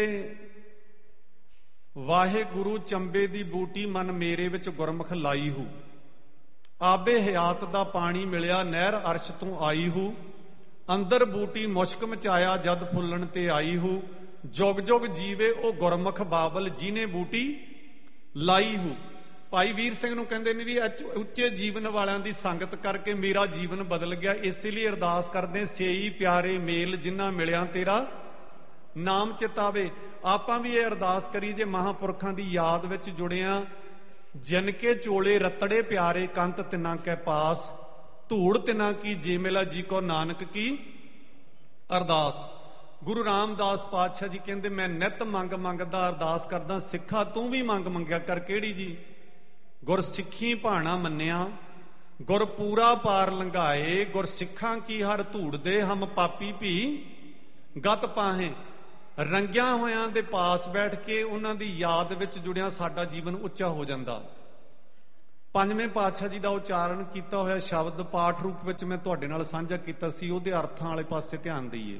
ਵਾਹਿਗੁਰੂ ਚੰਬੇ ਦੀ ਬੂਟੀ ਮਨ ਮੇਰੇ ਵਿੱਚ ਗੁਰਮੁਖ ਲਾਈ ਹੂ, ਆਬੇ ਹਯਾਤ ਦਾ ਪਾਣੀ ਮਿਲਿਆ ਨਹਿਰ ਅਰਸ਼ ਤੋਂ ਆਈ ਹੂ, ਅੰਦਰ ਬੂਟੀ ਮੁਸ਼ਕ ਮਚਾਇਆ ਜਦ ਫੁੱਲਣ ਤੇ ਆਈ ਹੂ, ਜੁਗ ਜੁਗ ਜੀਵੇ ਉਹ ਗੁਰਮੁਖ ਬਾਬਲ ਜਿਹਨੇ ਬੂਟੀ ਲਾਈ ਹੂ। ਭਾਈ ਵੀਰ ਸਿੰਘ ਨੂੰ ਕਹਿੰਦੇ ਨੇ ਵੀ ਉੱਚੇ ਜੀਵਨ ਵਾਲਿਆਂ ਦੀ ਸੰਗਤ ਕਰਕੇ ਮੇਰਾ ਜੀਵਨ ਬਦਲ ਗਿਆ, ਇਸੇ ਲਈ ਅਰਦਾਸ ਕਰਦੇ ਸੇਈ ਪਿਆਰੇ ਮੇਲ ਜਿਨ੍ਹਾਂ ਮਿਲਿਆ ਤੇਰਾ ਨਾਮ ਚਿਤਾਵੇ। ਆਪਾਂ ਵੀ ਇਹ ਅਰਦਾਸ ਕਰੀ ਜੇ ਮਹਾਂਪੁਰਖਾਂ ਦੀ ਯਾਦ ਵਿੱਚ ਜੁੜਿਆ। ਜਿਨ ਕੇ ਚੋਲੇ ਰਤੜੇ ਪਿਆਰੇ ਕੰਤ ਤਿਨਾਂ ਕੈ ਪਾਸ, ਧੂੜ ਤਿਨਾਂ ਕੀ ਜੇ ਮਿਲਾ ਜੀ ਕੋ ਨਾਨਕ ਕੀ ਅਰਦਾਸ। ਗੁਰੂ ਰਾਮਦਾਸ ਪਾਤਸ਼ਾਹ ਜੀ ਕਹਿੰਦੇ ਮੈਂ ਨਿਤ ਮੰਗ ਮੰਗਦਾ ਅਰਦਾਸ ਕਰਦਾ, ਸਿੱਖਾ ਤੂੰ ਵੀ ਮੰਗ ਮੰਗਿਆ ਕਰ। ਕਿਹੜੀ ਜੀ? ਗੁਰ ਸਿੱਖੀ ਭਾਣਾ ਮੰਨਿਆ, ਗੁਰ ਪੂਰਾ ਪਾਰ ਲੰਘਾਏ, ਗੁਰ ਸਿੱਖਾਂ ਕੀ ਹਰ ਧੂੜ ਦੇ ਹਮ ਪਾਪੀ ਭੀ ਗਤ ਪਾਹੇ। ਰੰਗਿਆਂ ਹੋਇਆਂ ਦੇ ਪਾਸ ਬੈਠ ਕੇ ਉਹਨਾਂ ਦੀ ਯਾਦ ਵਿੱਚ ਜੁੜਿਆ ਸਾਡਾ ਜੀਵਨ ਉੱਚਾ ਹੋ ਜਾਂਦਾ। ਪੰਜਵੇਂ ਪਾਤਸ਼ਾਹ ਜੀ ਦਾ ਉਚਾਰਨ ਕੀਤਾ ਹੋਇਆ ਸ਼ਬਦ ਪਾਠ ਰੂਪ ਵਿੱਚ ਮੈਂ ਤੁਹਾਡੇ ਨਾਲ ਸਾਂਝਾ ਕੀਤਾ ਸੀ, ਉਹਦੇ ਅਰਥਾਂ ਵਾਲੇ ਪਾਸੇ ਧਿਆਨ ਦਈਏ।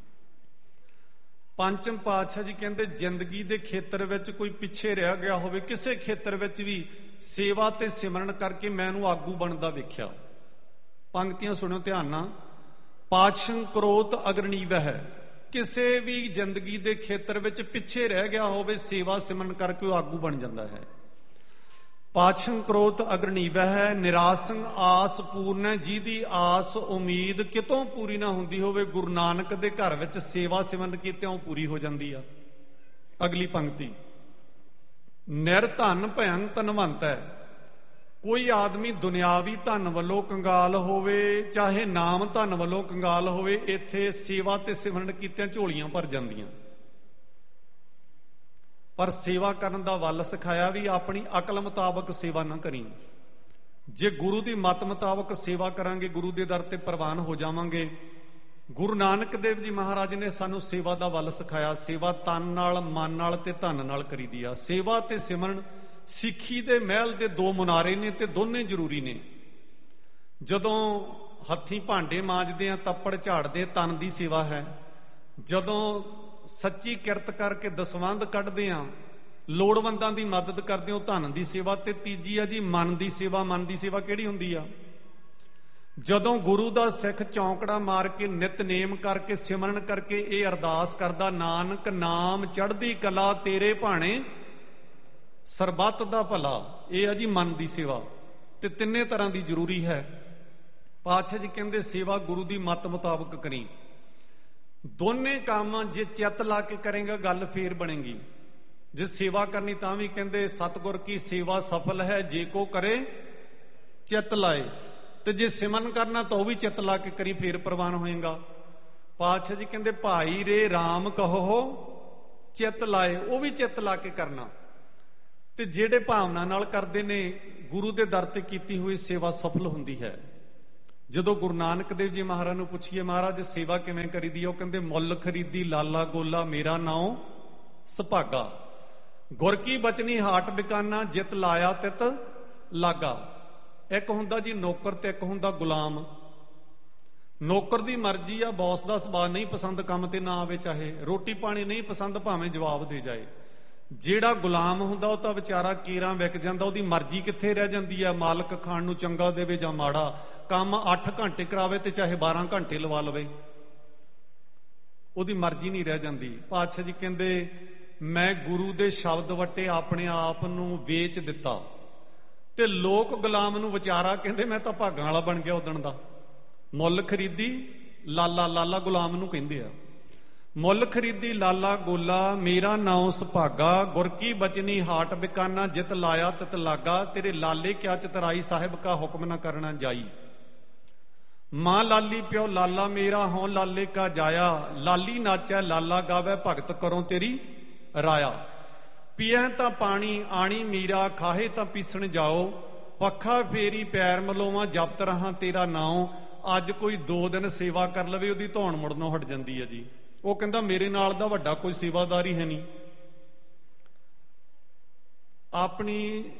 ਪੰਚਮ ਪਾਤਸ਼ਾਹ ਜੀ ਕਹਿੰਦੇ ਜ਼ਿੰਦਗੀ ਦੇ ਖੇਤਰ ਵਿੱਚ ਕੋਈ ਪਿੱਛੇ ਰਹਿ ਗਿਆ ਹੋਵੇ, ਕਿਸੇ ਖੇਤਰ ਵਿੱਚ ਵੀ ਸੇਵਾ ਤੇ ਸਿਮਰਨ ਕਰਕੇ ਮੈਂ ਉਹਨੂੰ ਆਗੂ ਬਣਦਾ ਵੇਖਿਆ। ਪੰਕਤੀਆਂ ਸੁਣਿਓ ਧਿਆਨ ਨਾਲ। ਪਾਛੰ ਕ੍ਰੋਧ ਅਗਰਨੀਵ ਹੈ, ਕਿਸੇ ਵੀ ਜ਼ਿੰਦਗੀ ਦੇ ਖੇਤਰ ਵਿੱਚ ਪਿੱਛੇ ਰਹਿ ਗਿਆ ਹੋਵੇ, ਸੇਵਾ ਸਿਮਰਨ ਕਰਕੇ ਉਹ ਆਗੂ ਬਣ ਜਾਂਦਾ ਹੈ। ਪਾਛੰ ਕ੍ਰੋਧ ਅਗਰਨੀਵ ਹੈ, ਨਿਰਾਸੰ ਆਸ ਪੂਰਨ ਹੈ, ਜਿਹਦੀ ਆਸ ਉਮੀਦ ਕਿਤੋਂ ਪੂਰੀ ਨਾ ਹੁੰਦੀ ਹੋਵੇ, ਗੁਰੂ ਨਾਨਕ ਦੇ ਘਰ ਵਿੱਚ ਸੇਵਾ ਸਿਮਰਨ ਕੀਤਿਆਂ ਪੂਰੀ ਹੋ ਜਾਂਦੀ ਆ। ਅਗਲੀ ਪੰਕਤੀ, ਨਿਰਧਨ ਭੈਣ ਧਨਵੰਤ ਹੈ। ਕੋਈ ਆਦਮੀ ਦੁਨਿਆਵੀ ਧਨ ਵੱਲੋਂ ਕੰਗਾਲ ਹੋਵੇ, ਚਾਹੇ ਨਾਮ ਧਨ ਵੱਲੋਂ ਕੰਗਾਲ ਹੋਵੇ, ਇੱਥੇ ਸੇਵਾ ਤੇ ਸਿਮਰਨ ਕੀਤਿਆਂ ਝੋਲੀਆਂ ਭਰ ਜਾਂਦੀਆਂ। ਪਰ ਸੇਵਾ ਕਰਨ ਦਾ ਵੱਲ ਸਿਖਾਇਆ ਵੀ ਆਪਣੀ ਅਕਲ ਮੁਤਾਬਕ ਸੇਵਾ ਨਾ ਕਰੀ। ਜੇ ਗੁਰੂ ਦੀ ਮੱਤ ਮੁਤਾਬਕ ਸੇਵਾ ਕਰਾਂਗੇ, ਗੁਰੂ ਦੇ ਦਰ ਤੇ ਪ੍ਰਵਾਨ ਹੋ ਜਾਵਾਂਗੇ। ਗੁਰੂ ਨਾਨਕ ਦੇਵ ਜੀ ਮਹਾਰਾਜ ਨੇ ਸਾਨੂੰ ਸੇਵਾ ਦਾ ਵੱਲ ਸਿਖਾਇਆ। ਸੇਵਾ ਤਨ ਨਾਲ, ਮਨ ਨਾਲ ਤੇ ਧਨ ਨਾਲ ਕਰੀਦੀ ਆ। ਸੇਵਾ ਤੇ ਸਿਮਰਨ ਸਿੱਖੀ ਦੇ ਮਹਿਲ ਦੇ ਦੋ ਮੁਨਾਰੇ ਨੇ ਤੇ ਦੋਨੇ ਜ਼ਰੂਰੀ ਨੇ। ਜਦੋਂ ਹੱਥੀਂ ਭਾਂਡੇ ਮਾਂਜਦੇ ਆ, ਤੱਪੜ ਝਾੜਦੇ, ਤਨ ਦੀ ਸੇਵਾ ਹੈ। ਜਦੋਂ ਸੱਚੀ ਕਿਰਤ ਕਰਕੇ ਦਸਵੰਧ ਕੱਢਦੇ ਆ, ਲੋੜਵੰਦਾਂ ਦੀ ਮਦਦ ਕਰਦੇ ਹੋ, ਧਨ ਦੀ ਸੇਵਾ। ਤੇ ਤੀਜੀ ਆ ਜੀ ਮਨ ਦੀ ਸੇਵਾ। ਮਨ ਦੀ ਸੇਵਾ ਕਿਹੜੀ ਹੁੰਦੀ ਆ? ਜਦੋਂ ਗੁਰੂ ਦਾ ਸਿੱਖ ਚੌਂਕੜਾ ਮਾਰ ਕੇ ਨਿਤਨੇਮ ਕਰਕੇ ਸਿਮਰਨ ਕਰਕੇ ਇਹ ਅਰਦਾਸ ਕਰਦਾ, ਨਾਨਕ ਨਾਮ ਚੜ੍ਹਦੀ ਕਲਾ ਤੇਰੇ ਭਾਣੇ ਸਰਬੱਤ ਦਾ ਭਲਾ। ਇਹ ਆ ਜੀ ਮਨ ਦੀ ਸੇਵਾ। ਤੇ ਤਿੰਨੇ ਤਰ੍ਹਾਂ ਦੀ ਜ਼ਰੂਰੀ ਹੈ। ਪਾਤਸ਼ਾਹ ਜੀ ਕਹਿੰਦੇ ਸੇਵਾ ਗੁਰੂ ਦੀ ਮੱਤ ਮੁਤਾਬਕ ਕਰੀ। ਦੋਨੇ ਕੰਮ ਜੇ ਚਿੱਤ ਲਾ ਕੇ ਕਰੇਗਾ ਗੱਲ ਫੇਰ ਬਣੇਗੀ। ਜੇ ਸੇਵਾ ਕਰਨੀ ਤਾਂ ਵੀ ਕਹਿੰਦੇ ਸਤਿਗੁਰ ਕੀ ਸੇਵਾ ਸਫਲ ਹੈ ਜੇ ਕੋ ਕਰੇ ਚਿੱਤ ਲਾਏ। ਤੇ ਜੇ ਸਿਮਰਨ ਕਰਨਾ ਤਾਂ ਉਹ ਵੀ ਚਿੱਤ ਲਾ ਕੇ ਕਰੀ, ਫੇਰ ਪ੍ਰਵਾਨ ਹੋਏਗਾ। ਪਾਤਸ਼ਾਹ ਜੀ ਕਹਿੰਦੇ ਭਾਈ ਰੇ ਰਾਮ ਕਹੋ ਚਿੱਤ ਲਾਏ, ਉਹ ਵੀ ਚਿੱਤ ਲਾ ਕੇ ਕਰਨਾ। ਤੇ ਜਿਹੜੇ ਭਾਵਨਾ ਨਾਲ ਕਰਦੇ ਨੇ, ਗੁਰੂ ਦੇ ਦਰ ਤੇ ਕੀਤੀ ਹੋਈ ਸੇਵਾ ਸਫਲ ਹੁੰਦੀ ਹੈ। ਜਦੋਂ ਗੁਰੂ ਨਾਨਕ ਦੇਵ ਜੀ ਮਹਾਰਾਜ ਨੂੰ ਪੁੱਛੀਏ ਮਹਾਰਾਜ ਸੇਵਾ ਕਿਵੇਂ ਕਰੀਦੀ, ਉਹ ਕਹਿੰਦੇ ਮੁੱਲ ਖਰੀਦੀ ਲਾਲਾ ਗੋਲਾ ਮੇਰਾ ਨਾਉ ਸੁਭਾਗਾ, ਗੁਰ ਕੀ ਬਚਨੀ ਹਾਟ ਬਿਕਾਨਾ ਜਿਤ ਲਾਇਆ ਤਿਤ ਲਾਗਾ। ਇੱਕ ਹੁੰਦਾ ਜੀ ਨੌਕਰ ਤੇ ਇੱਕ ਹੁੰਦਾ ਗੁਲਾਮ। ਨੌਕਰ ਦੀ ਮਰਜ਼ੀ ਆ, ਬੌਸ ਦਾ ਸੁਭਾਅ ਨਹੀਂ ਪਸੰਦ ਕੰਮ ਤੇ ਨਾ ਆਵੇ, ਚਾਹੇ ਰੋਟੀ ਪਾਣੀ ਨਹੀਂ ਪਸੰਦ ਭਾਵੇਂ ਜਵਾਬ ਦੇ ਜਾਏ। ਜਿਹੜਾ ਗੁਲਾਮ ਹੁੰਦਾ ਉਹ ਤਾਂ ਵਿਚਾਰਾ ਕੀਰਾਂ ਵਿਕ ਜਾਂਦਾ, ਉਹਦੀ ਮਰਜ਼ੀ ਕਿੱਥੇ ਰਹਿ ਜਾਂਦੀ ਆ। ਮਾਲਕ ਖਾਣ ਨੂੰ ਚੰਗਾ ਦੇਵੇ ਜਾਂ ਮਾੜਾ, ਕੰਮ 8 ਘੰਟੇ ਕਰਾਵੇ ਤੇ ਚਾਹੇ 12 ਘੰਟੇ ਲਵਾ ਲਵੇ, ਉਹਦੀ ਮਰਜ਼ੀ ਨਹੀਂ ਰਹਿ ਜਾਂਦੀ। ਪਾਤਸ਼ਾਹ ਜੀ ਕਹਿੰਦੇ ਮੈਂ ਗੁਰੂ ਦੇ ਸ਼ਬਦ ਵੱਟੇ ਆਪਣੇ ਆਪ ਨੂੰ ਵੇਚ ਦਿੱਤਾ ਤੇ ਲੋਕ ਗੁਲਾਮ ਨੂੰ ਵਿਚਾਰਾ ਕਹਿੰਦੇ ਮੈਂ ਤਾਂ ਭਾਗਾਂ ਵਾਲਾ ਬਣ ਗਿਆ ਉਦਣ ਦਾ। ਮੁੱਲ ਖਰੀਦੀ ਲਾਲਾ, ਲਾਲਾ ਗੁਲਾਮ ਨੂੰ ਕਹਿੰਦੇ ਆ। ਮੁੱਲ ਖਰੀਦੀ ਲਾਲਾ ਗੋਲਾ, ਮੇਰਾ ਨਾਉ ਸੁਭਾਗਾ, ਗੁਰ ਕੀ ਬਚਨੀ ਹਾਟ ਬਿਕਾਨਾ, ਜਿਤ ਲਾਇਆ ਤਿਤ ਲਾਗਾ, ਤੇਰੇ ਲਾਲੇ ਕਿਆ ਚਤਰਾਈ, ਸਾਹਿਬ ਕਾ ਹੁਕਮ ਨਾ ਕਰਨਾ ਜਾਈ। ਮਾਂ ਲਾਲੀ ਪਿਓ ਲਾਲਾ ਮੇਰਾ, ਹੋਂ ਲਾਲੇ ਕਾ ਜਾਇਆ, ਲਾਲੀ ਨਾਚੈ ਲਾਲਾ ਗਾਵੇ, ਭਗਤ ਕਰੋ ਤੇਰੀ ਰਾਇਆ। ਪੀਐ ਤਾਂ ਪਾਣੀ ਆਣੀ ਮੀਰਾ, ਖਾਹੇ ਤਾਂ ਪੀਸਣ ਜਾਓ, ਪੱਖਾ ਫੇਰੀ ਪੈਰ ਮਲੋਵਾਂ, ਜਪਤ ਰਹਾ ਤੇਰਾ ਨਾਉ। ਅੱਜ ਕੋਈ 2 ਦਿਨ ਸੇਵਾ ਕਰ ਲਵੇ ਉਹਦੀ ਧੌਣ ਮੁੜਨੋਂ ਹਟ ਜਾਂਦੀ ਹੈ ਜੀ। ਉਹ ਕਹਿੰਦਾ ਮੇਰੇ ਨਾਲ ਦਾ ਵੱਡਾ ਕੋਈ ਸੇਵਾਦਾਰ ਹੀ ਹੈ ਨਹੀਂ। ਆਪਣੀ